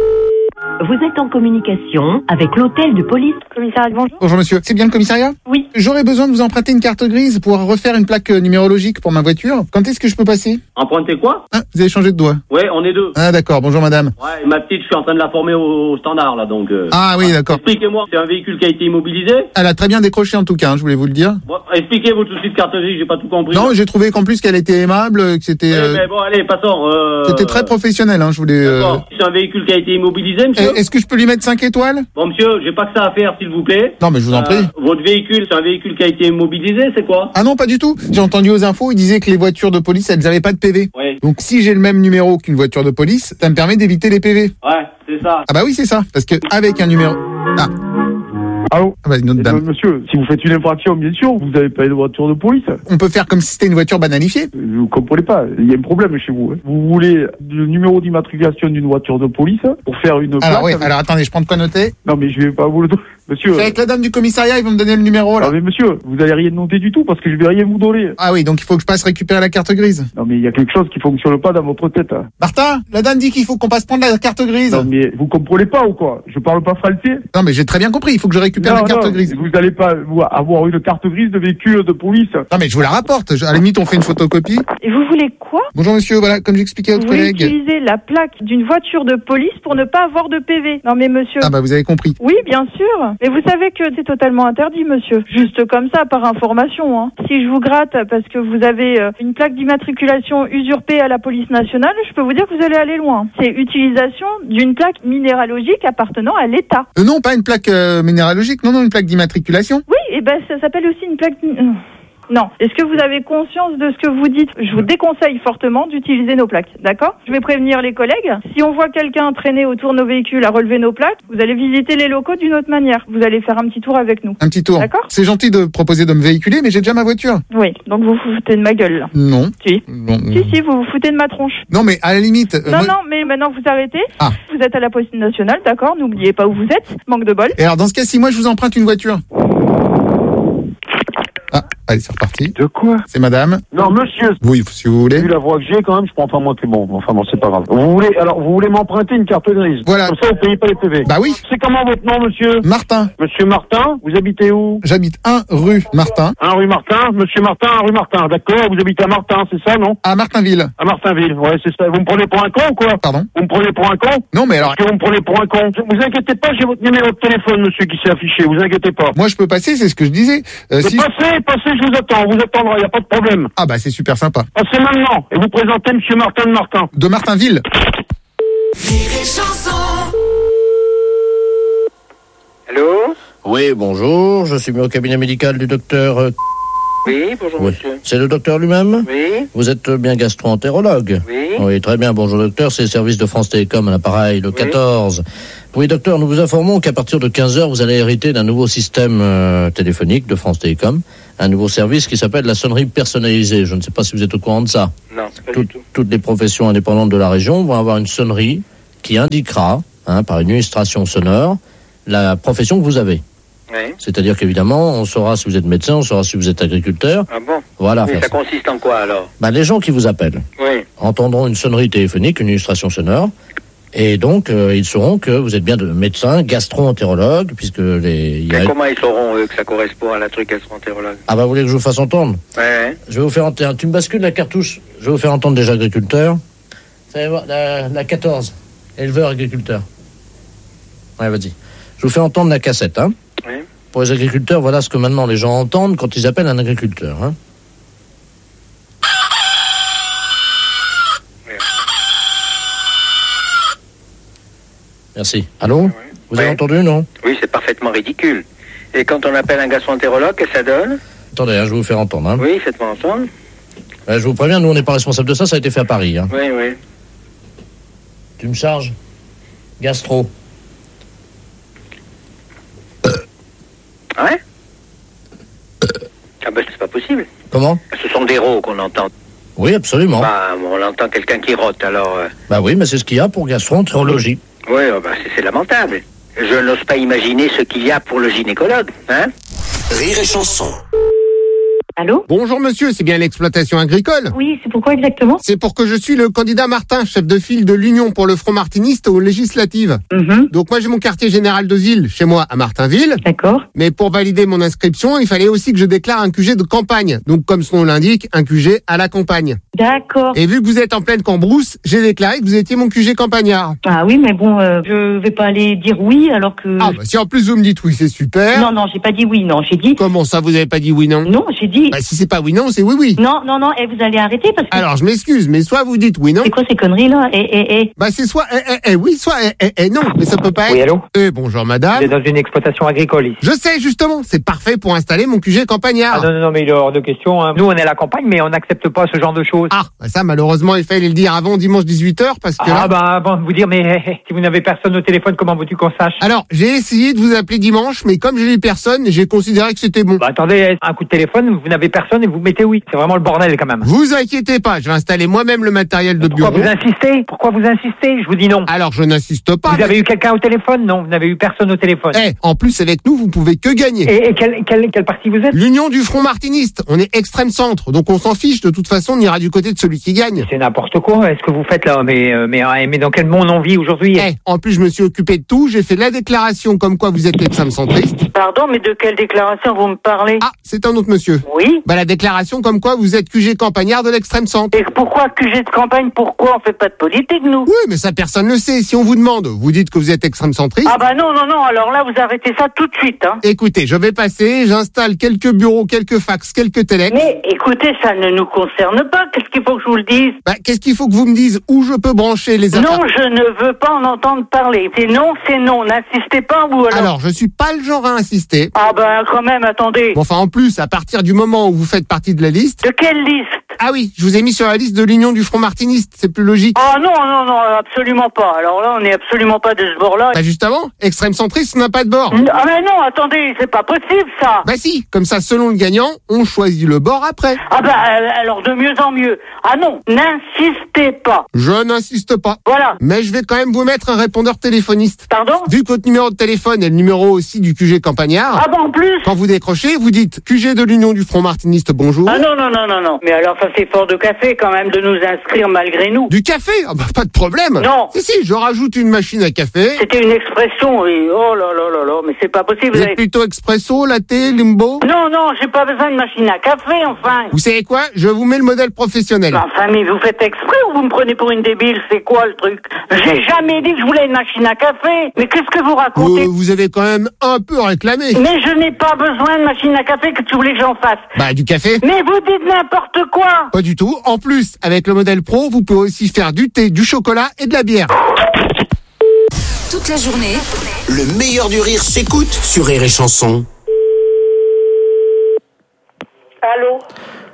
Vous êtes en communication avec l'hôtel de police. Commissariat, bonjour. Bonjour monsieur, c'est bien le commissariat ? Oui. J'aurais besoin de vous emprunter une carte grise pour refaire une plaque numérologique pour ma voiture. Quand est-ce que je peux passer ? Emprunter quoi ? Ah, vous avez changé de doigt. Ouais, on est deux. Ah d'accord, bonjour madame. Ouais, ma petite, je suis en train de la former au standard, là, donc... Ah oui, d'accord. Expliquez-moi, c'est un véhicule qui a été immobilisé ? Elle a très bien décroché en tout cas, je voulais vous le dire. Bon, expliquez votre souci de carte grise, j'ai pas tout compris. Non, j'ai trouvé qu'en plus qu'elle était aimable, que c'était... Mais bon, allez, passons. C'était très professionnel, je voulais... D'accord, c'est un véhicule qui a été immobilisé, monsieur ? Est-ce que je peux lui mettre 5 étoiles ? Bon, monsieur, j'ai pas que ça à faire, s'il vous plaît. Non, mais je vous en prie. Votre véhicule, c'est un véhicule qui a été immobilisé, c'est quoi ? Ah non, pas du tout. J'ai entendu aux infos, ils disaient que les voitures de police, elles n'avaient pas de PV. Oui. Donc si j'ai le même numéro qu'une voiture de police, ça me permet d'éviter les PV. Ouais, c'est ça. Ah bah oui, c'est ça. Parce que avec un numéro... Ah. Allô ? Ah bah, une autre dame. Monsieur, si vous faites une infraction, bien sûr, vous n'avez pas de voiture de police. On peut faire comme si c'était une voiture banalifiée. Vous comprenez pas, il y a un problème chez vous. Hein. Vous voulez le numéro d'immatriculation d'une voiture de police pour faire une plaque. Alors oui, alors attendez, je prends de quoi noter. Non mais je vais pas vous le donner. Monsieur. C'est avec la dame du commissariat, ils vont me donner le numéro là. Non mais monsieur, vous allez rien noter du tout parce que je vais rien vous donner. Ah oui, donc il faut que je passe récupérer la carte grise. Non mais il y a quelque chose qui fonctionne pas dans votre tête. Hein. Martin, la dame dit qu'il faut qu'on passe prendre la carte grise. Non mais vous comprenez pas ou quoi ? Je parle pas français. Non mais j'ai très bien compris, il faut que je récupère la carte grise. Vous allez pas avoir une carte grise de véhicule de police. Non mais je vous la rapporte, à la limite on fait une photocopie. Et vous voulez quoi ? Bonjour monsieur, voilà, comme j'expliquais à votre collègue. Vous utilisez la plaque d'une voiture de police pour ne pas avoir de PV. Non mais monsieur... Ah bah vous avez compris. Oui, bien sûr. Mais vous savez que c'est totalement interdit, monsieur. Juste comme ça, par information. Hein. Si je vous gratte parce que vous avez une plaque d'immatriculation usurpée à la police nationale, je peux vous dire que vous allez aller loin. C'est utilisation d'une plaque minéralogique appartenant à l'État. Non, pas une plaque minéralogique, non, une plaque d'immatriculation. Oui, et ben ça s'appelle aussi une plaque... Non. Est-ce que vous avez conscience de ce que vous dites ? Je vous déconseille fortement d'utiliser nos plaques, d'accord ? Je vais prévenir les collègues. Si on voit quelqu'un traîner autour de nos véhicules à relever nos plaques, vous allez visiter les locaux d'une autre manière. Vous allez faire un petit tour avec nous. Un petit tour. D'accord ? C'est gentil de proposer de me véhiculer, mais j'ai déjà ma voiture. Oui, donc vous vous foutez de ma gueule, là. Non. Si. Non. Si, vous vous foutez de ma tronche. Non, mais à la limite... Non, mais maintenant vous arrêtez. Ah. Vous êtes à la police nationale, d'accord ? N'oubliez pas où vous êtes. Manque de bol. Et alors, dans ce cas, si moi je vous emprunte une voiture... Ah, allez, c'est reparti. De quoi ? C'est madame. Non, monsieur. Oui, si vous voulez. Vu la voix que j'ai, quand même, je prends pas moi que bon. Enfin bon, c'est pas grave. Vous voulez m'emprunter une carte grise. Voilà. Comme ça, vous payez pas les PV. Bah oui. C'est comment votre nom, monsieur ? Martin. Monsieur Martin, vous habitez où ? J'habite 1 rue Martin. 1 rue Martin, monsieur Martin, 1 rue Martin. D'accord, vous habitez à Martin, c'est ça, non ? À Martinville. À Martinville, ouais, c'est ça. Vous me prenez pour un con ou quoi ? Pardon ? Vous me prenez pour un con ? Non, mais alors... Est-ce que vous me prenez pour un con ? Vous inquiétez pas, j'ai votre numéro de téléphone, monsieur, qui s'est affiché. Vous inquiétez pas. Moi, je peux passer, c'est ce que je disais. Si... Passez, je vous attends. Vous attendra, y a pas de problème. Ah bah, c'est super sympa. Passez maintenant. Et vous présentez monsieur Martin de Martin. De Martinville. Allô ? Oui, bonjour, je suis mis au cabinet médical du docteur... Oui, bonjour monsieur. C'est le docteur lui-même? Oui. Vous êtes bien gastro-entérologue? Oui. Oui, très bien. Bonjour docteur, c'est le service de France Télécom à l'appareil, le 14. Oui docteur, nous vous informons qu'à partir de 15h, vous allez hériter d'un nouveau système téléphonique de France Télécom, un nouveau service qui s'appelle la sonnerie personnalisée. Je ne sais pas si vous êtes au courant de ça. Non, pas du tout. Toutes les professions indépendantes de la région vont avoir une sonnerie qui indiquera, par une illustration sonore, la profession que vous avez. Oui. C'est-à-dire qu'évidemment, on saura si vous êtes médecin, on saura si vous êtes agriculteur. Ah bon? Voilà. Mais ça consiste en quoi alors? Les gens qui vous appellent entendront une sonnerie téléphonique, une illustration sonore, et donc ils sauront que vous êtes bien médecin, gastro-entérologue, puisque comment ils sauront eux que ça correspond à la truc gastro-entérologue? Ah vous voulez que je vous fasse entendre? Ouais. Je vais vous faire entendre. Tu me bascules la cartouche. Je vais vous faire entendre déjà agriculteur. Vous allez voir la 14, éleveur agriculteur. Ouais, vas-y. Je vous fais entendre la cassette, hein. Oui. Pour les agriculteurs, voilà ce que maintenant les gens entendent quand ils appellent un agriculteur, hein. Oui. Merci. Allô? Vous avez entendu, non? Oui, c'est parfaitement ridicule. Et quand on appelle un gastro-entérologue, qu'est-ce que ça donne? Attendez, je vais vous faire entendre, hein. Oui, faites-moi entendre. Je vous préviens, nous on n'est pas responsable de ça, ça a été fait à Paris, hein. Oui, oui. Tu me charges? Gastro. Ouais? Ah ben c'est pas possible. Comment? Ce sont des rots qu'on entend. Oui, absolument. On entend quelqu'un qui rote, alors... oui, mais c'est ce qu'il y a pour gastro-entérologie. Oui, c'est lamentable. Je n'ose pas imaginer ce qu'il y a pour le gynécologue, hein? Rire et chanson. Allô? Bonjour monsieur, c'est bien l'exploitation agricole? Oui, c'est pourquoi exactement? C'est pour que je suis le candidat Martin, chef de file de l'Union pour le Front Martiniste aux législatives. Donc moi j'ai mon quartier général de ville chez moi à Martinville. D'accord. Mais pour valider mon inscription, il fallait aussi que je déclare un QG de campagne. Donc comme son nom l'indique, un QG à la campagne. D'accord. Et vu que vous êtes en pleine cambrousse, j'ai déclaré que vous étiez mon QG campagnard. Ah oui, mais bon, je vais pas aller dire oui alors que... Ah si en plus vous me dites oui, c'est super. Non, j'ai pas dit oui, non, j'ai dit... Comment ça, vous avez pas dit oui, non? Non, j'ai dit... Si c'est pas oui, non, c'est oui, oui. Non, et vous allez arrêter parce que... Alors, je m'excuse, mais soit vous dites oui, non. C'est quoi ces conneries, là? C'est soit oui, soit non, mais ça peut pas être... Oui, allô? Bonjour, madame. Vous êtes dans une exploitation agricole ici. Je sais, justement, c'est parfait pour installer mon QG campagnard. Ah non, mais il est hors de question, hein. Nous, on est à la campagne, mais on n'accepte pas ce genre de choses. Ça, malheureusement, il fallait le dire avant dimanche 18h, parce que bon, vous dire, mais si vous n'avez personne au téléphone, comment veux-tu qu'on sache? Alors, j'ai essayé de vous appeler dimanche, mais comme j'ai eu personne, j'ai considéré que c'était bon. Attendez, un coup de téléphone, vous n'avez personne et vous mettez oui. C'est vraiment le bordel quand même. Vous inquiétez pas, je vais installer moi-même le matériel de bureau. Pourquoi vous insistez? Je vous dis non. Alors je n'insiste pas. Vous avez eu quelqu'un au téléphone? Non, vous n'avez eu personne au téléphone. En plus avec nous, vous pouvez que gagner. Et quel parti vous êtes? L'Union du Front Martiniste. On est extrême centre, donc on s'en fiche. De toute façon, on ira du côté de celui qui gagne. C'est n'importe quoi. Est-ce que vous faites là? Mais dans quel monde on vit aujourd'hui? En plus, je me suis occupé de tout. J'ai fait la déclaration comme quoi vous êtes extrême centriste. Pardon, mais de quelle déclaration vous me parlez? C'est un autre monsieur. Oui. La déclaration comme quoi vous êtes QG campagnard de l'extrême centre. Et pourquoi QG de campagne? Pourquoi on fait pas de politique, nous? Oui, mais ça personne le sait. Si on vous demande, vous dites que vous êtes extrême centriste. Non, alors là, vous arrêtez ça tout de suite, hein. Écoutez, je vais passer, j'installe quelques bureaux, quelques fax, quelques téléx. Mais écoutez, ça ne nous concerne pas. Qu'est-ce qu'il faut que je vous le dise? Qu'est-ce qu'il faut que vous me disiez où je peux brancher les Non, je ne veux pas en entendre parler. C'est non, n'insistez pas, ou alors... Alors, je suis pas le genre à insister. Quand même, attendez. Bon, en plus, à partir du moment où vous faites partie de la liste... De quelle liste? Ah oui, je vous ai mis sur la liste de l'Union du Front Martiniste, c'est plus logique. Non, absolument pas. Alors là, on n'est absolument pas de ce bord-là. Justement, extrême centriste n'a pas de bord. Mais non, attendez, c'est pas possible, ça. Si, comme ça, selon le gagnant, on choisit le bord après. Alors de mieux en mieux. Non, n'insistez pas. Je n'insiste pas. Voilà. Mais je vais quand même vous mettre un répondeur téléphoniste. Pardon? Vu que votre numéro de téléphone est le numéro aussi du QG campagnard. En plus? Quand vous décrochez, vous dites QG de l'Union du Front Martiniste, bonjour. Non. Mais alors ça c'est fort de café quand même de nous inscrire malgré nous. Du café? Pas de problème. Non. Si, je rajoute une machine à café. C'était une expression, oui. Oh là, mais c'est pas possible. Vous êtes plutôt expresso, latte, limbo? Non, j'ai pas besoin de machine à café, enfin. Vous savez quoi? Je vous mets le modèle professionnel. Mais vous faites exprès ou vous me prenez pour une débile? C'est quoi le truc? J'ai jamais dit que je voulais une machine à café. Mais qu'est-ce que vous racontez? Vous avez quand même un peu réclamé. Mais je n'ai pas besoin de machine à café, que tu voulais que j'en fasse. Du café. Mais vous dites n'importe quoi. Pas du tout. En plus, avec le modèle pro, vous pouvez aussi faire du thé, du chocolat et de la bière. Toute la journée, le meilleur du rire s'écoute sur Rire et Chanson. Allô?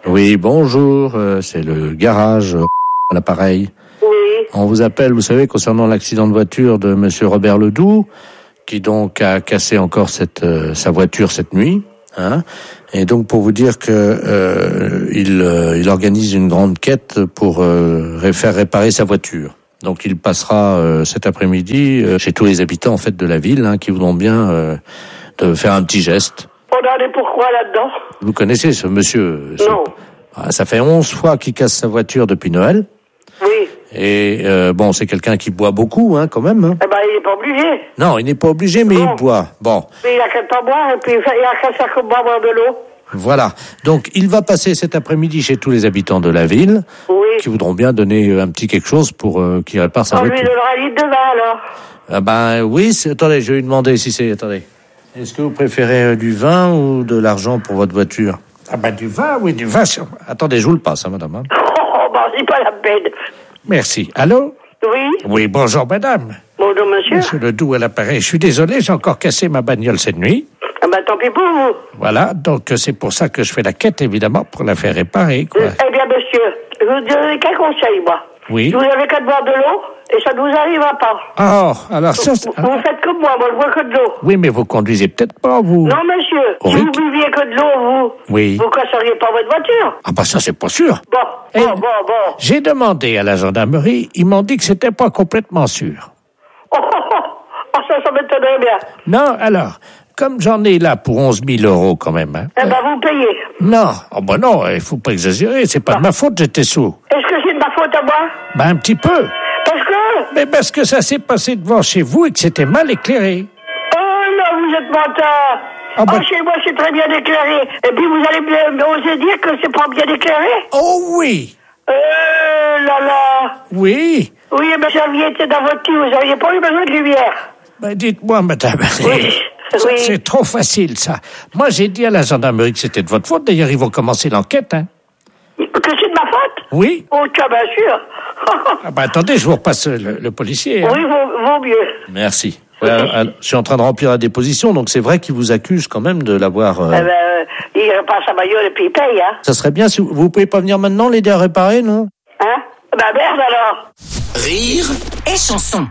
Oui, bonjour, c'est le garage à l'appareil. Oui. On vous appelle, vous savez, concernant l'accident de voiture de monsieur Robert Ledoux, qui donc a cassé encore sa voiture cette nuit. Hein, et donc pour vous dire que il organise une grande quête pour faire réparer sa voiture. Donc il passera cet après-midi chez tous les habitants en fait de la ville, hein, qui voudront bien de faire un petit geste. On en est pourquoi là-dedans? Vous connaissez ce monsieur? Non. Ça fait 11 fois qu'il casse sa voiture depuis Noël. Oui. Et bon, c'est quelqu'un qui boit beaucoup, hein, quand même. Hein. Eh ben, il n'est pas obligé. Non, il n'est pas obligé, mais il boit. Bon. Mais il a qu'à pas boire, et puis il a qu'à faire comme boire de l'eau. Voilà. Donc, il va passer cet après-midi chez tous les habitants de la ville, qui voudront bien donner un petit quelque chose pour qu'il répare sa voiture. On lui donnera un litre de vin, alors. Ah ben oui, attendez, je vais lui demander si c'est... Attendez. Est-ce que vous préférez du vin ou de l'argent pour votre voiture? Ah ben du vin, oui, du vin. Attendez, je vous le passe, hein, madame. Hein. Oh, ben c'est pas la peine. Merci. Allô? Oui. Oui, bonjour, madame. Bonjour, monsieur. Monsieur Ledoux à l'appareil. Je suis désolé, j'ai encore cassé ma bagnole cette nuit. Ah ben tant pis pour vous. Voilà, donc c'est pour ça que je fais la quête, évidemment, pour la faire réparer, quoi. Eh bien, monsieur, je vous donnerai qu'un conseil, moi. Oui. Vous avez qu'à boire de l'eau, et ça ne vous arrivera pas. Oh, alors ça... Vous faites comme moi je bois que de l'eau. Oui, mais vous conduisez peut-être pas, vous. Non, monsieur, si vous buviez que de l'eau, oui. Vous casseriez pas votre voiture. Ah bah ça, c'est pas sûr. Bon. J'ai demandé à la gendarmerie, ils m'ont dit que c'était pas complètement sûr. Ça m'étonnerait bien. Non, alors, comme j'en ai là pour 11 000 euros quand même... Hein, eh ben, vous payez. Non, oh ben non, il faut pas exagérer, c'est pas de ma faute, j'étais sourd. Est-ce que c'est de ma faute à moi? Ben un petit peu. Parce que ça s'est passé devant chez vous et que c'était mal éclairé. Oh non, vous êtes menteur. Chez moi, c'est très bien éclairé. Et puis, vous allez oser dire que c'est pas bien éclairé? Oh oui. Là. Oui. Oui, mais si vous étiez dans votre cul, vous n'auriez pas eu besoin de lumière. Ben dites-moi, madame. Oui. C'est trop facile, ça. Moi, j'ai dit à la gendarmerie que c'était de votre faute. D'ailleurs, ils vont commencer l'enquête, hein. Que c'est de ma faute? Oui. Oh, tiens, bien sûr. Attendez, je vous repasse le policier. Hein. Oui, vaut mieux. Merci. Je suis en train de remplir la déposition, donc c'est vrai qu'il vous accuse quand même de l'avoir... il repasse sa bagnole et puis il paye, hein. Ça serait bien si vous pouvez pas venir maintenant l'aider à réparer, non? Hein? Bah merde alors. Rire et chanson.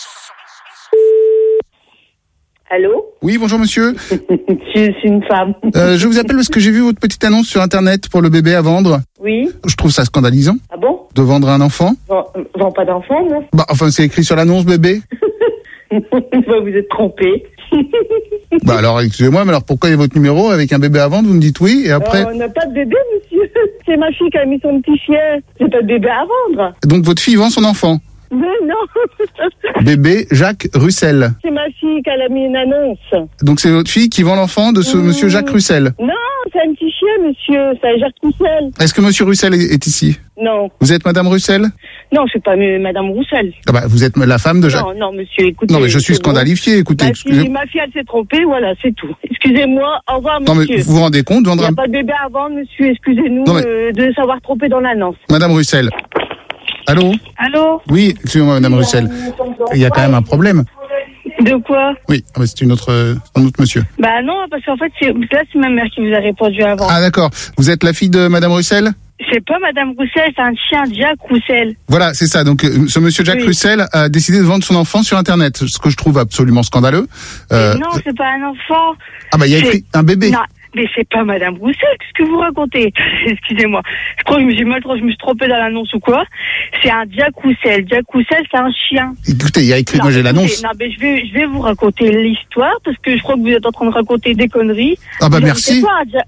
Allô? Oui, bonjour monsieur. Je suis une femme. Je vous appelle parce que j'ai vu votre petite annonce sur Internet pour le bébé à vendre. Oui. Je trouve ça scandalisant. Ah bon? De vendre un enfant. Vends pas d'enfant, non? Bah, enfin, c'est écrit sur l'annonce bébé. Vous êtes trompé. Bah alors, excusez-moi, mais alors pourquoi il y a votre numéro avec un bébé à vendre? Vous me dites oui, et après... On n'a pas de bébé, monsieur. C'est ma fille qui a mis son petit chien. J'ai pas de bébé à vendre. Donc votre fille vend son enfant? Mais non. Bébé Jacques Russel. C'est ma fille qui a mis une annonce. Donc c'est votre fille qui vend l'enfant de ce monsieur Jacques Russel? Non, c'est un petit chien, monsieur. C'est Jacques Russel. Est-ce que monsieur Russel est ici? Non. Vous êtes madame Russel? Non, je suis pas madame Russel. Ah bah, vous êtes la femme de Jacques. Non, monsieur, écoutez. Non, mais je suis scandalifié, écoutez. Ma fille, elle s'est trompée, voilà, c'est tout. Excusez-moi, au revoir, monsieur. Non, mais vous vous rendez compte, vendre Il n'y a pas de bébé à vendre, monsieur, excusez-nous de s'avoir trompé dans l'annonce. Madame Russel. Allô? Allô? Oui, excusez-moi, madame Russel. Il y a quand même un problème. De quoi? Oui, c'est un autre monsieur. Bah non, parce qu'en fait, là, c'est ma mère qui vous a répondu avant. Ah d'accord. Vous êtes la fille de madame Russel? C'est pas madame Roussel, c'est un chien, Jacques Roussel. Voilà, c'est ça. Donc, ce monsieur Jacques Russel a décidé de vendre son enfant sur Internet, ce que je trouve absolument scandaleux. Non, c'est pas un enfant. Ah bah, il y a écrit un bébé. Non. Mais c'est pas madame Roussel, qu'est-ce que vous racontez? Excusez-moi. Je crois que je me suis trompée dans l'annonce ou quoi. C'est un Jacques Roussel. Jacques Roussel, c'est un chien. Écoutez, il y a écrit, moi j'ai l'annonce. Non, mais je vais vous raconter l'histoire, parce que je crois que vous êtes en train de raconter des conneries. Ah bah merci.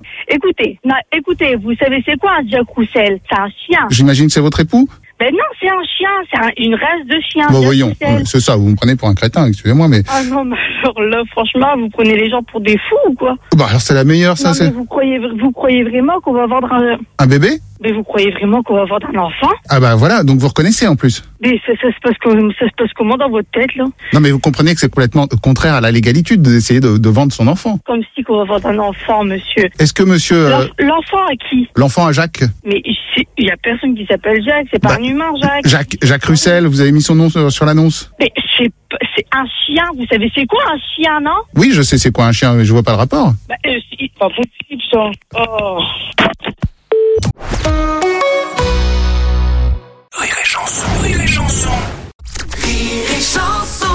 Écoutez, vous savez c'est quoi un Jacques Roussel? C'est un chien. J'imagine que c'est votre époux? Ben non, c'est un chien, c'est une race de chien. Bon, voyons, c'est ça, vous me prenez pour un crétin, excusez-moi, mais... Ah non, mais alors là, franchement, vous prenez les gens pour des fous ou quoi? Bah alors c'est la meilleure, ça, c'est... Vous croyez vraiment qu'on va vendre un bébé? Mais vous croyez vraiment qu'on va vendre un enfant? Ah bah voilà, donc vous reconnaissez en plus. Mais ça se passe comment dans votre tête, là? Non mais vous comprenez que c'est complètement contraire à la légalité d'essayer de vendre son enfant. Comme si qu'on va vendre un enfant, monsieur. Est-ce que monsieur... L'enfant à qui? L'enfant à Jacques. Mais il y a personne qui s'appelle Jacques, c'est pas un humain, Jacques. Jacques Russel, vous avez mis son nom sur l'annonce? Mais c'est un chien, vous savez c'est quoi un chien, non? Oui, je sais c'est quoi un chien, mais je vois pas le rapport. C'est pas possible, ça. Oh. Rire et chanson, rire et chanson. Rire et chanson.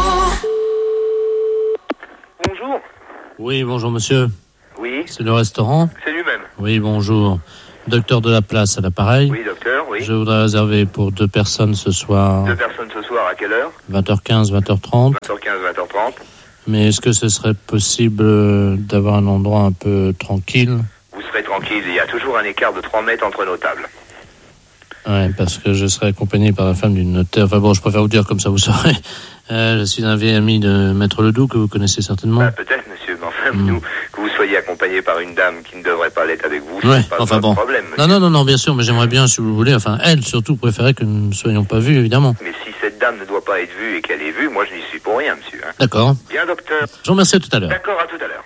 Bonjour. Oui, bonjour monsieur. Oui. C'est le restaurant? C'est lui-même. Oui, bonjour. Docteur de la place à l'appareil. Oui, docteur, oui. Je voudrais réserver pour 2 personnes ce soir. 2 personnes ce soir, à quelle heure? 20h15, 20h30. 20h15, 20h30. Mais est-ce que ce serait possible d'avoir un endroit un peu tranquille? Vous serez tranquille, il y a toujours un écart de 3 mètres entre nos tables. Ouais, parce que je serai accompagné par la femme d'une notaire. Enfin bon, je préfère vous dire comme ça, vous saurez. Je suis un vieil ami de Maître Ledoux, que vous connaissez certainement. Peut-être, monsieur, mais enfin, nous, que vous soyez accompagné par une dame qui ne devrait pas l'être avec vous, Ouais, c'est pas enfin un bon. problème. Monsieur. Non, bien sûr, mais j'aimerais bien, si vous voulez, enfin, elle surtout préférait que nous ne soyons pas vus, évidemment. Mais si cette dame ne doit pas être vue et qu'elle est vue, moi je n'y suis pour rien, monsieur. Hein. D'accord. Bien, docteur. Je vous remercie, à tout à l'heure. D'accord, à tout à l'heure.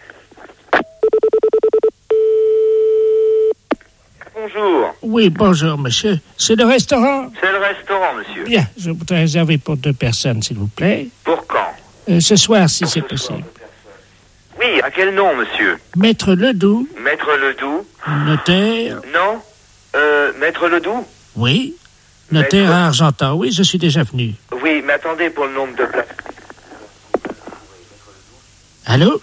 Bonjour. Oui, bonjour, monsieur. C'est le restaurant? C'est le restaurant, monsieur. Bien, je voudrais réserver pour 2 personnes, s'il vous plaît. Pour quand? Ce soir, si c'est possible. Oui, à quel nom, monsieur? Maître Ledoux. Maître Ledoux? Notaire. Non. Maître Ledoux? Oui. Notaire à Argentan. Oui, je suis déjà venu. Oui, mais attendez pour le nombre de places. Allô?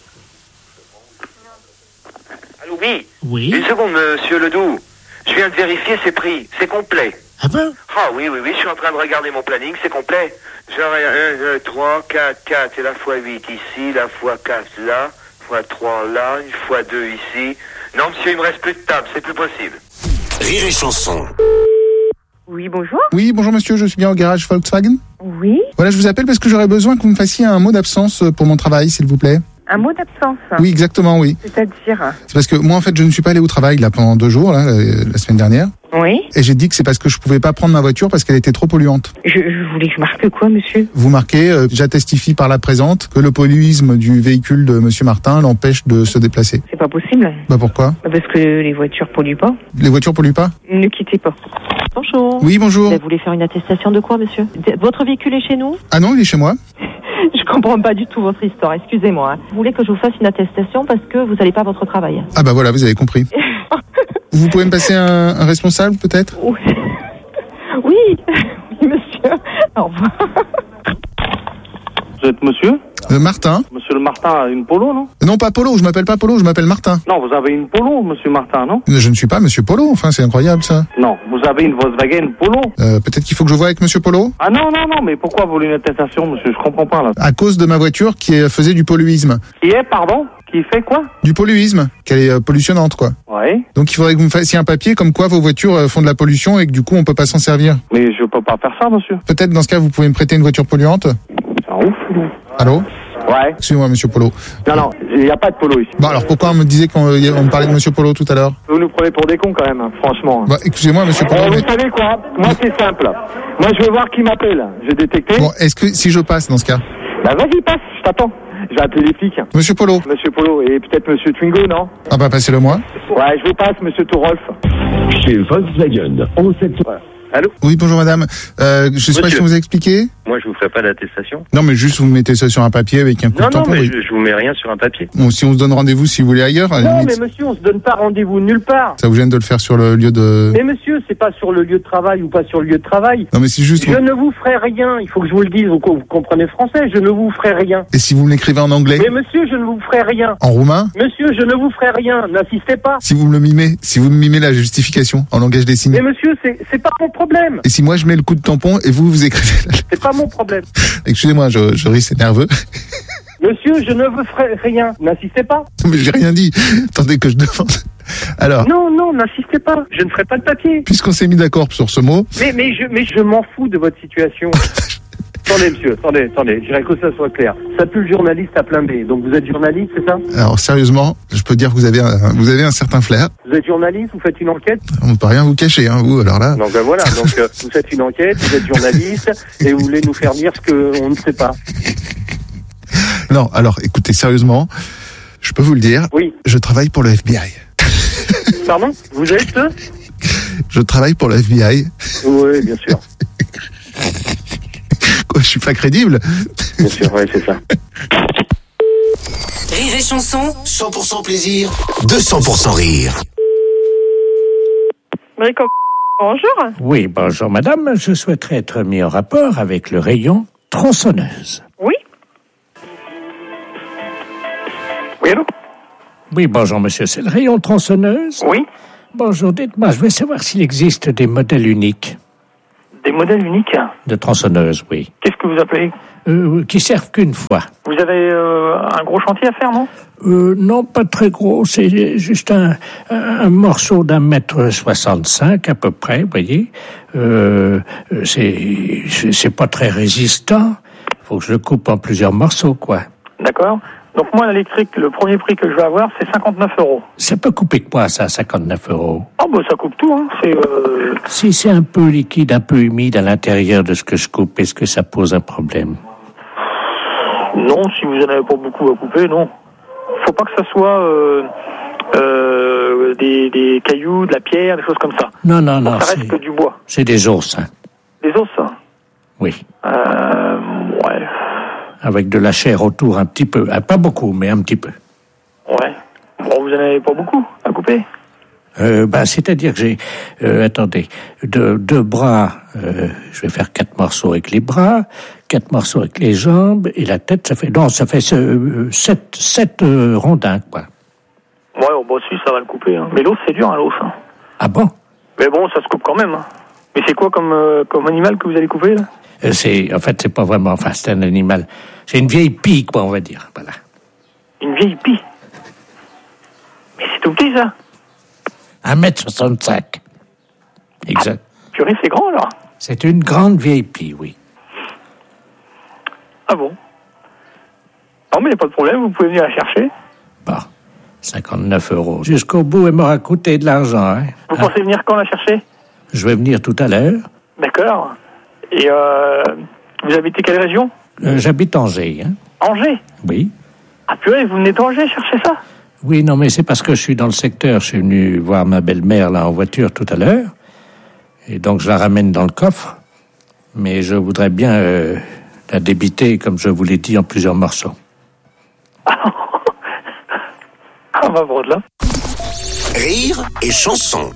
Allô, oui? Oui. Une seconde, monsieur Ledoux. Je viens de vérifier ses prix. C'est complet. Ah bon? Ah oui, je suis en train de regarder mon planning, c'est complet. J'aurai 1, 2, 3, 4, 4, et la fois 8 ici, la fois 4 là, fois 3 là, une fois 2 ici. Non, monsieur, il me reste plus de table, c'est plus possible. Rire et chanson. Oui, bonjour. Oui, bonjour monsieur, je suis bien au garage Volkswagen. Oui. Voilà, je vous appelle parce que j'aurais besoin que vous me fassiez un mot d'absence pour mon travail, s'il vous plaît. Un mot d'absence? Oui, exactement, oui. C'est-à-dire? C'est parce que moi, en fait, je ne suis pas allé au travail là pendant 2 jours, là, la semaine dernière. Oui. Et j'ai dit que c'est parce que je pouvais pas prendre ma voiture parce qu'elle était trop polluante. Je voulais que je marque quoi, monsieur? Vous marquez, j'attestifie par la présente que le polluisme du véhicule de monsieur Martin l'empêche de se déplacer. C'est pas possible. Bah pourquoi? Parce que les voitures polluent pas. Les voitures polluent pas? Ne quittez pas. Bonjour. Oui, bonjour. Vous voulez faire une attestation de quoi, monsieur? Votre véhicule est chez nous? Ah non, il est chez moi. Je comprends pas du tout votre histoire, excusez-moi. Vous voulez que je vous fasse une attestation parce que vous n'allez pas à votre travail? Ah bah voilà, vous avez compris. Vous pouvez me passer un responsable, peut-être? Oui, monsieur. Au revoir. Vous êtes monsieur? Martin. Monsieur le Martin a une polo, non? Non, pas Polo, je m'appelle pas Polo, je m'appelle Martin. Non, vous avez une polo, monsieur Martin, non? Je ne suis pas monsieur Polo, enfin c'est incroyable ça. Non, vous avez une Volkswagen Polo. Peut-être qu'il faut que je voie avec monsieur Polo? Ah non, mais pourquoi vous voulez une attestation, monsieur? Je comprends pas, là. À cause de ma voiture qui faisait du polluisme. Qui est, pardon? Qui fait quoi? Du polluisme, qu'elle est pollutionnante, quoi. Ouais. Donc il faudrait que vous me fassiez un papier comme quoi vos voitures font de la pollution et que du coup on peut pas s'en servir. Mais je peux pas faire ça, monsieur. Peut-être dans ce cas vous pouvez me prêter une voiture polluante? C'est un ouf, non? Allô? Ouais. Excusez-moi, monsieur Polo. Non, il n'y a pas de polo ici. Bon, alors pourquoi on me disait qu'on me parlait de monsieur Polo tout à l'heure? Vous nous prenez pour des cons quand même, hein, franchement. Bah, excusez-moi, monsieur Polo. Vous savez quoi? Moi, c'est simple. Moi, je vais voir qui m'appelle. J'ai détecté. Bon, est-ce que si je passe dans ce cas? Bah, vas-y, passe, je t'attends. Je vais appeler les flics. Monsieur Polo. Monsieur Polo et peut-être monsieur Twingo, non? Ah bah, passez-le moi. Ouais, je vous passe, monsieur Tourolf. Chez Volkswagen, on sait tout. Allô? Oui, bonjour madame. Je sais pas si on vous a expliqué. Moi, je vous ferai pas d'attestation. Non, mais juste vous mettez ça sur un papier avec un coup de tampon. Non, mais je vous mets rien sur un papier. Bon, si on se donne rendez-vous, si vous voulez ailleurs. À la Non, limite, mais monsieur, on se donne pas rendez-vous nulle part. ça vous gêne de le faire sur le lieu de. Mais monsieur, c'est pas sur le lieu de travail ou pas sur le lieu de travail. Non, mais c'est juste. Je ne vous ferai rien. Il faut que je vous le dise. Vous comprenez français. Je ne vous ferai rien. Et si vous me l'écrivez en anglais? Mais monsieur, je ne vous ferai rien. En roumain? Monsieur, je ne vous ferai rien. N'insistez pas. Si vous me le mimez, si vous me mimez la justification en langage des signes. Mais monsieur, c'est pas mon problème. Et si moi je mets le coup de tampon et vous écrivez. C'est pas mon problème. Excusez-moi, je ris, c'est nerveux. Monsieur, je ne vous ferai rien. N'insistez pas. Mais j'ai rien dit. Attendez que je demande. Alors. Non, n'insistez pas. Je ne ferai pas de papier. Puisqu'on s'est mis d'accord sur ce mot. Mais je m'en fous de votre situation. Attendez, monsieur, attendez. Je dirais que ça soit clair. Ça pue le journaliste à plein B. Donc vous êtes journaliste, c'est ça? Alors sérieusement, je peux dire que vous avez un certain flair. Vous êtes journaliste, vous faites une enquête? On ne peut rien vous cacher, hein, vous. Alors là. Donc ben voilà. Donc vous faites une enquête, vous êtes journaliste et vous voulez nous faire dire ce qu'on ne sait pas. Non, alors écoutez, sérieusement, je peux vous le dire. Oui. Je travaille pour le FBI. Pardon? Vous êtes? Je travaille pour le FBI. Oui, bien sûr. Quoi, je suis pas crédible? Bien sûr, ouais, c'est ça. Rire et chanson, 100% plaisir, 200% rire. Bonjour. Oui, bonjour madame. Je souhaiterais être mis en rapport avec le rayon tronçonneuse. Oui. Oui, allô? Oui, bonjour monsieur. C'est le rayon tronçonneuse? Oui. Bonjour, dites-moi, je voulais savoir s'il existe des modèles uniques. Des modèles uniques? De tronçonneuse, oui. Qu'est-ce que vous appelez? Qui servent qu'une fois. Vous avez un gros chantier à faire, non? Non, pas très gros. C'est juste un morceau d'1,65 m à peu près, vous voyez. C'est pas très résistant. Faut que je le coupe en plusieurs morceaux, quoi. D'accord. Donc moi, l'électrique, le premier prix que je vais avoir, c'est 59 €. Ça peut couper quoi, ça, 59 €? Ah bah ça coupe tout, hein. Si c'est un peu liquide, un peu humide à l'intérieur de ce que je coupe, est-ce que ça pose un problème? Non, si vous en avez pas beaucoup à couper, non. Faut pas que ça soit des cailloux, de la pierre, des choses comme ça. Non, Ça reste que du bois. c'est des os, hein. Des os, hein. Oui. Ouais. Avec de la chair autour un petit peu. Pas beaucoup, mais un petit peu. Ouais. Bon, vous en avez pas beaucoup à couper? C'est-à-dire que j'ai, attendez, deux bras, je vais faire 4 morceaux avec les bras, 4 morceaux avec les jambes, et la tête, ça fait 7 rondins, quoi. Ouais, bon, si, ça va le couper, hein. Mais l'os, c'est dur, hein, l'os, hein. Ah bon? Mais bon, ça se coupe quand même, hein. Mais c'est quoi comme animal que vous allez couper, là? C'est pas vraiment, c'est un animal. C'est une vieille pie, quoi, on va dire, voilà. Une vieille pie? Mais c'est tout petit, ça? 1,65 m. Exact. Purée, c'est grand, alors? C'est une grande vieille pie, oui. Ah bon? Non, mais il n'y a pas de problème, vous pouvez venir la chercher. Bon, 59 €. Jusqu'au bout, elle m'aura coûté de l'argent, hein. Vous pensez venir quand la chercher? Je vais venir tout à l'heure. D'accord. Et vous habitez quelle région? J'habite Angers, hein. Angers? Oui. Ah purée, vous venez d'Angers chercher ça? Oui, non, mais c'est parce que je suis dans le secteur. Je suis venu voir ma belle-mère, là, en voiture tout à l'heure. Et donc, je la ramène dans le coffre. Mais je voudrais bien la débiter, comme je vous l'ai dit, en plusieurs morceaux. Ah, bah, bon, là. Rire et chanson.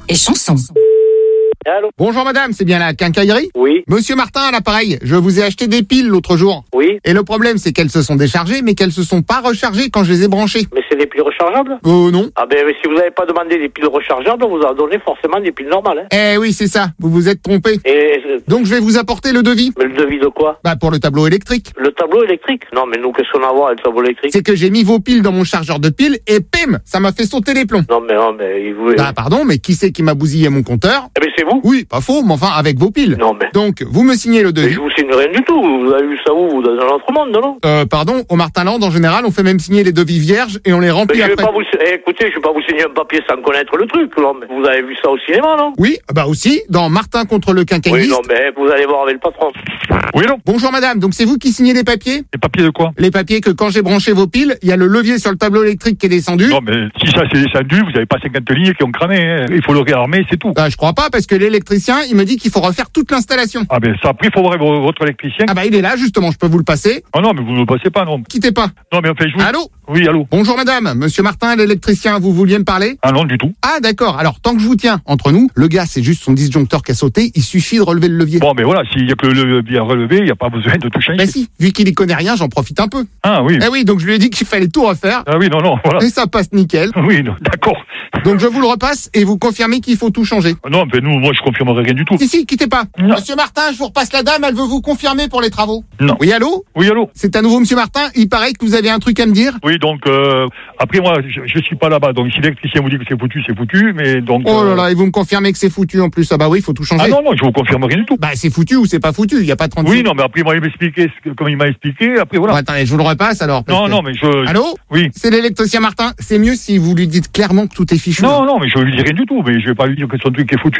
Allô? Bonjour madame, c'est bien la quincaillerie? Oui. Monsieur Martin à l'appareil, je vous ai acheté des piles l'autre jour. Oui. Et le problème c'est qu'elles se sont déchargées mais qu'elles se sont pas rechargées quand je les ai branchées. Mais c'est des piles rechargeables? Non. Ah ben si vous n'avez pas demandé des piles rechargeables, on vous a donné forcément des piles normales. Hein. Eh oui, c'est ça, vous vous êtes trompé. Donc je vais vous apporter le devis. Mais le devis de quoi? Bah pour le tableau électrique. Le tableau électrique? Non mais nous qu'est-ce qu'on a à voir avec le tableau électrique? C'est que j'ai mis vos piles dans mon chargeur de piles et pim, ça m'a fait sauter les plombs. Non mais il voulait... Bah pardon, mais qui c'est qui m'a bousillé mon compteur? Eh ben c'est vous? Oui, pas faux, mais enfin avec vos piles. Non mais... Donc vous me signez le devis. Mais je vous signe rien du tout, vous avez vu ça où? Dans un autre monde, non? Pardon, au Martinland en général on fait même signer les devis vierges et on les remplit mais après. Écoutez, je vais pas vous signer un papier sans connaître le truc, non mais vous avez vu ça au cinéma, non? Oui, bah aussi, dans Martin contre le quincailliste. Oui, non mais vous allez voir avec le patron. Oui, non. Bonjour madame, donc c'est vous qui signez les papiers? Les papiers de quoi? Les papiers que quand j'ai branché vos piles, il y a le levier sur le tableau électrique qui est descendu. Non mais si ça c'est descendu, vous n'avez pas 50 lignes qui ont cramé, hein. Il faut le réarmer, c'est tout. Bah je crois pas parce que l'électricien, il me dit qu'il faut refaire toute l'installation. Ah ben ça, après il faudrait votre électricien. Ah bah il est là justement, je peux vous le passer. Ah non mais vous ne le passez pas, non. Quittez pas. Non mais enfin je vous... Allô? Oui, allô. Bonjour madame, monsieur Martin, l'électricien, vous vouliez me parler? Ah non du tout. Ah d'accord, alors tant que je vous tiens, entre nous, le gars c'est juste son disjoncteur qui a sauté, il suffit de relever le levier. Bon mais voilà, s'il y a que le levier à relever, il n'y a pas besoin de tout changer. Bah si, vu qu'il y connaît rien, j'en profite un peu. Ah oui. Eh oui, donc je lui ai dit qu'il fallait tout refaire. Ah oui, non, voilà. Et ça passe nickel. Oui, non, d'accord. Donc je vous le repasse et vous confirmez qu'il faut tout changer. Non, mais moi je confirmerai rien du tout. Si, quittez pas. Non. Monsieur Martin, je vous repasse la dame, elle veut vous confirmer pour les travaux. Non. Oui, allô? Oui, allô. C'est à nouveau monsieur Martin, il paraît que vous avez un truc à me dire. Oui, donc après moi je suis pas là-bas, donc si l'électricien vous dit que c'est foutu, mais donc... Oh là là, et vous me confirmez que c'est foutu en plus. Ah bah oui, il faut tout changer. Ah non, je vous confirme rien du tout. Bah c'est foutu ou c'est pas foutu, il y a pas de 36. Oui, non, mais après moi il m'expliquait comme il m'a expliqué, après voilà. Bon, attendez, je vous le repasse alors. Non, mais je... Allô? Oui. C'est l'électricien Martin, c'est mieux si vous lui dites clairement que tout est fichu. Non, mais je lui dis rien du tout, mais je vais pas lui dire que son truc est foutu s'il est pas foutu.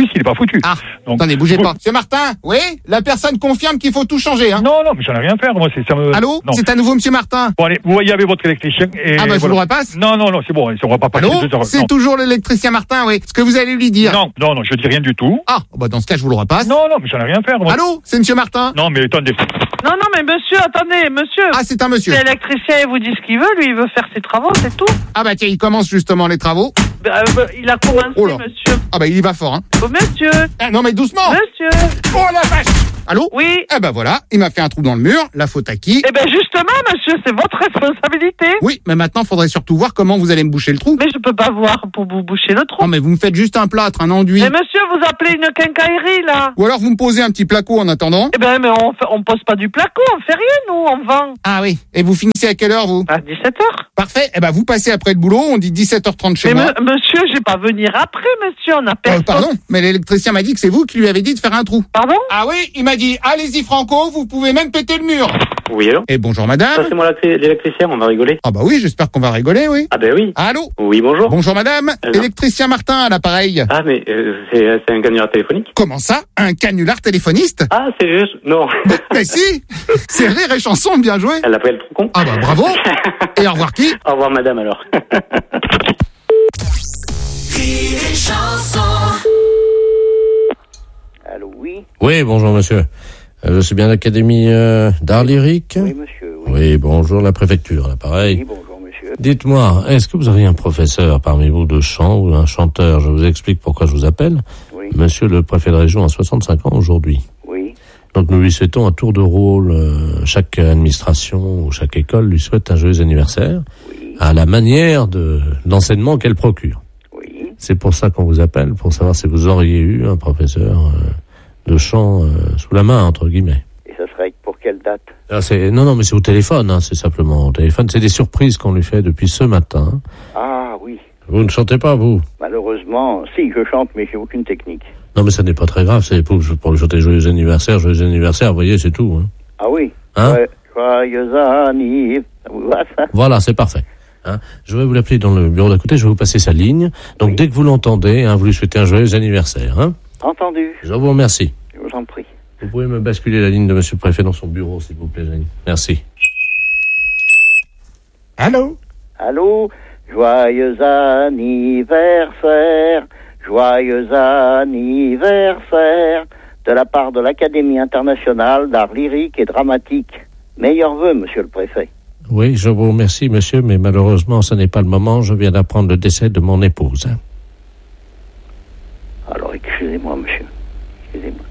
foutu. Ah, Donc, attendez, bougez pas. Monsieur Martin, oui, la personne confirme qu'il faut tout changer, hein. Non, mais j'en ai rien à faire, moi, ça me... Allô, non. c'est à nouveau monsieur Martin. Bon, allez, vous voyez avec votre électricien et... Ah, bah, je vous le repasse. Non, c'est bon, on va pas passer Allô, 2 heures. c'est Non. toujours l'électricien Martin, oui. Ce que vous allez lui dire. Non, je dis rien du tout. Ah, bah, dans ce cas, je vous le repasse. Non, mais j'en ai rien à faire, moi. Allô, c'est monsieur Martin. Non, mais attendez. Non, mais monsieur, attendez, monsieur. Ah, c'est un monsieur. L'électricien, il vous dit ce qu'il veut, lui, il veut faire ses travaux, c'est tout. Ah, bah, tiens, il commence justement les travaux. Il a commencé, Oh là. monsieur. Ah, bah, il y va fort, hein. Oh, monsieur. Ah, non, mais doucement. Monsieur. Oh la vache. Allô? Oui. Eh ben voilà, il m'a fait un trou dans le mur, la faute à qui? Eh ben justement, monsieur, c'est votre responsabilité. Oui, mais maintenant, faudrait surtout voir comment vous allez me boucher le trou. Mais je peux pas voir pour vous boucher le trou. Non, mais vous me faites juste un plâtre, un enduit. Mais monsieur, vous appelez une quincaillerie, là. Ou alors vous me posez un petit placo en attendant. Eh ben, mais on pose pas du placo, on fait rien, nous, on vend. Ah oui. Et vous finissez à quelle heure, vous? À 17h. Parfait. Eh ben, vous passez après le boulot, on dit 17h30 chez moi. Monsieur, j'ai pas venir après, monsieur, on a personne. Pardon, mais l'électricien m'a dit que c'est vous qui lui avez dit de faire un trou. Pardon? Ah oui, il m'a dit, allez-y Franco, vous pouvez même péter le mur. Oui, allô? Et bonjour madame. Passez-moi l'électricien, on va rigoler. Ah bah oui, j'espère qu'on va rigoler, oui. Ah ben oui. Allô? Oui, bonjour. Bonjour madame. Électricien Martin à l'appareil. Ah mais c'est un canular téléphonique? Comment ça? Un canular téléphoniste? Ah, c'est juste... Non. Mais si. C'est Rire et Chanson, bien joué. Elle appelle le con. Ah bah bravo. Et au revoir qui? Au revoir madame alors. Rire et Chanson. Allô, oui? Oui, bonjour monsieur. Je suis bien à l'Académie d'art lyrique? Oui, monsieur. Oui, bonjour, la préfecture, l'appareil. Oui, bonjour, monsieur. Dites-moi, est-ce que vous avez un professeur parmi vous de chant ou un chanteur? Je vous explique pourquoi je vous appelle. Oui. Monsieur le préfet de région a 65 ans aujourd'hui. Oui. Donc nous lui souhaitons un tour de rôle. Chaque administration ou chaque école lui souhaite un joyeux anniversaire. Oui. À la manière de l'enseignement qu'elle procure. Oui. C'est pour ça qu'on vous appelle, pour savoir si vous auriez eu un professeur de chant sous la main, entre guillemets. Et ça serait pour quelle date? Non, mais c'est au téléphone, hein, c'est simplement au téléphone. C'est des surprises qu'on lui fait depuis ce matin. Ah, oui. Vous ne chantez pas, vous? Malheureusement, si, je chante, mais j'ai aucune technique. Non, mais ça n'est pas très grave, c'est pour lui chanter joyeux anniversaire, vous voyez, c'est tout. Hein, ah oui. hein? Ouais, joyeux anniversaire. Ça vous va, ça? Voilà, c'est parfait. Hein, je vais vous l'appeler dans le bureau d'à côté, je vais vous passer sa ligne. Donc oui. Dès que vous l'entendez, hein, vous lui souhaitez un joyeux anniversaire. Hein. Entendu. Je vous remercie. Je vous en prie. Vous pouvez me basculer la ligne de monsieur le préfet dans son bureau, s'il vous plaît, Jenny. Merci. Allô? Allô? Joyeux anniversaire, joyeux anniversaire, de la part de l'Académie internationale d'art lyrique et dramatique. Meilleurs vœux, monsieur le préfet. Oui, je vous remercie, monsieur, mais malheureusement, ce n'est pas le moment. Je viens d'apprendre le décès de mon épouse. Hein. Alors, excusez-moi, monsieur. Excusez-moi.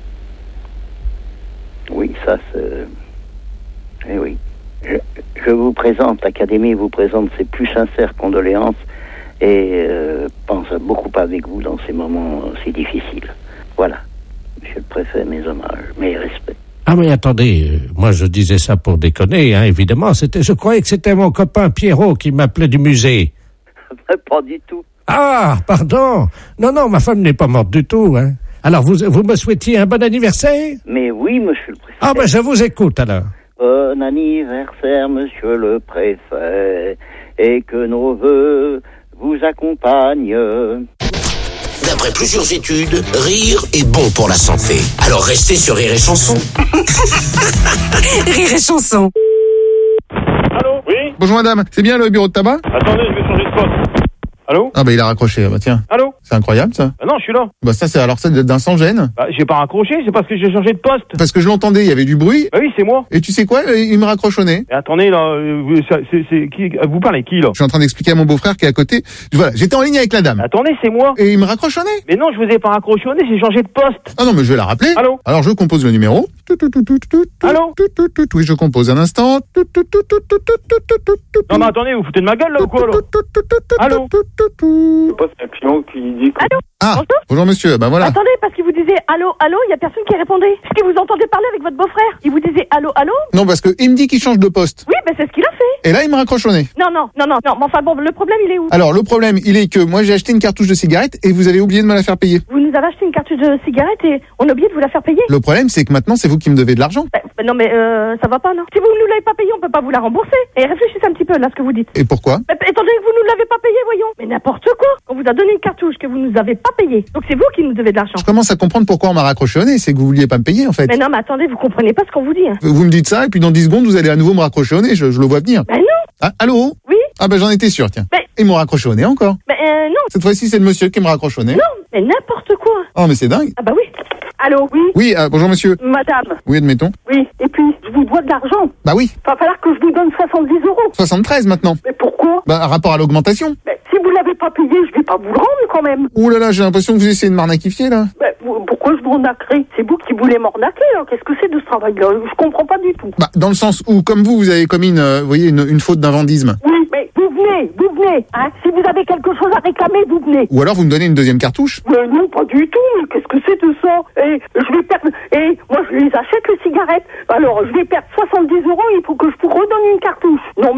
Oui, ça, c'est... Eh oui. Je vous présente, l'Académie vous présente ses plus sincères condoléances et pense beaucoup avec vous dans ces moments si difficiles. Voilà. Monsieur le préfet, mes hommages, mes respects. Ah mais attendez, moi je disais ça pour déconner, hein, évidemment. Je croyais que c'était mon copain Pierrot qui m'appelait du musée. Pas du tout. Ah, pardon. Non, ma femme n'est pas morte du tout, hein. Alors vous me souhaitiez un bon anniversaire? Mais oui, monsieur le préfet. Ah ben je vous écoute alors. Bon anniversaire, monsieur le préfet, et que nos vœux vous accompagnent. D'après plusieurs études, rire est bon pour la santé. Alors restez sur Rire et Chanson. Rire et Chanson. Allô? Oui? Bonjour madame, c'est bien le bureau de tabac? Attendez, je vais changer de poste. Allô? Ah bah il a raccroché, bah tiens. Allô? C'est incroyable ça. Non, je suis là. Bah ça c'est alors ça d'un sans-gêne. Bah j'ai pas raccroché, c'est parce que j'ai changé de poste. Parce que je l'entendais, il y avait du bruit. Bah oui, c'est moi. Et tu sais quoi, il me raccroche au nez. Et attendez là, c'est qui? Vous parlez qui là? Je suis en train d'expliquer à mon beau-frère qui est à côté. Voilà, j'étais en ligne avec la dame. Attendez, c'est moi. Et il me raccroche au nez. Mais non, je vous ai pas raccroché au nez, j'ai changé de poste. Ah non, mais je vais la rappeler. Allô? Alors je compose le numéro. Allô? Oui, je compose un instant. Non mais attendez, vous foutez de ma gueule là ou quoi là? Allô? C'est un client qui dit que... Allô? Ah, bonjour monsieur, bah voilà. Attendez, parce qu'il vous disait allô, il y a personne qui répondait. Est-ce que vous entendez parler avec votre beau-frère? Il vous disait allô? Non, parce que il me dit qu'il change de poste. Oui, c'est ce qu'il a fait. Et là, il me raccroche au nez. Non, mais enfin bon, le problème, il est où? Alors, le problème, il est que moi, j'ai acheté une cartouche de cigarette et vous avez oublié de me la faire payer. Vous nous avez acheté une cartouche de cigarette et on a oublié de vous la faire payer? Le problème, c'est que maintenant, c'est vous qui me devez de l'argent. Non, mais ça va pas, non? Si vous ne nous l'avez pas payé, on peut pas vous la rembourser. Et réfléchissez un petit peu là, ce que vous dites. Et pourquoi? Étant donné que vous nous l'avez pas payé, voyons. Mais n'importe quoi. On vous a donné une cartouche que vous nous avez pas payé. Donc c'est vous qui nous devez de l'argent. Je commence à comprendre pourquoi on m'a raccroché au nez. C'est que vous vouliez pas me payer, en fait. Mais non, mais attendez, vous comprenez pas ce qu'on vous dit. Hein. Vous me dites ça, et puis dans 10 secondes, vous allez à nouveau me raccrocher au nez. Je le vois venir. Ben non. Ah, allô? Oui. Ah ben j'en étais sûr, tiens. Mais... Ils m'ont raccroché au nez encore. Ben non. Cette fois-ci, c'est le monsieur qui me raccroche au nez. Non, mais n'importe quoi. Oh, mais c'est dingue. Ah bah oui. Allô, oui. Oui, bonjour monsieur. Madame. Oui, admettons. Oui, et puis, je vous dois de l'argent. Bah oui. Va falloir que je vous donne 70 €. 73 maintenant. Mais pourquoi? Bah, rapport à l'augmentation. Mais si vous l'avez pas payé, je vais pas vous le rendre quand même. Ouh là là, j'ai l'impression que vous essayez de m'arnaquifier là. Mais pourquoi je vous arnaquerai? C'est vous qui voulez m'arnaquer, hein. Qu'est-ce que c'est de ce travail-là? Je comprends pas du tout. Bah, dans le sens où, comme vous avez commis une faute d'invendisme. Oui, mais vous venez, hein. Si vous avez quelque chose à réclamer, vous venez. Ou alors vous me donnez une deuxième cartouche. Mais non, pas du tout. Qu'est-ce que c'est de ça? Et je vais perdre. Et moi, je les achète les cigarettes. Alors, je vais perdre 70 €. Il faut que je vous redonne une cartouche. Non.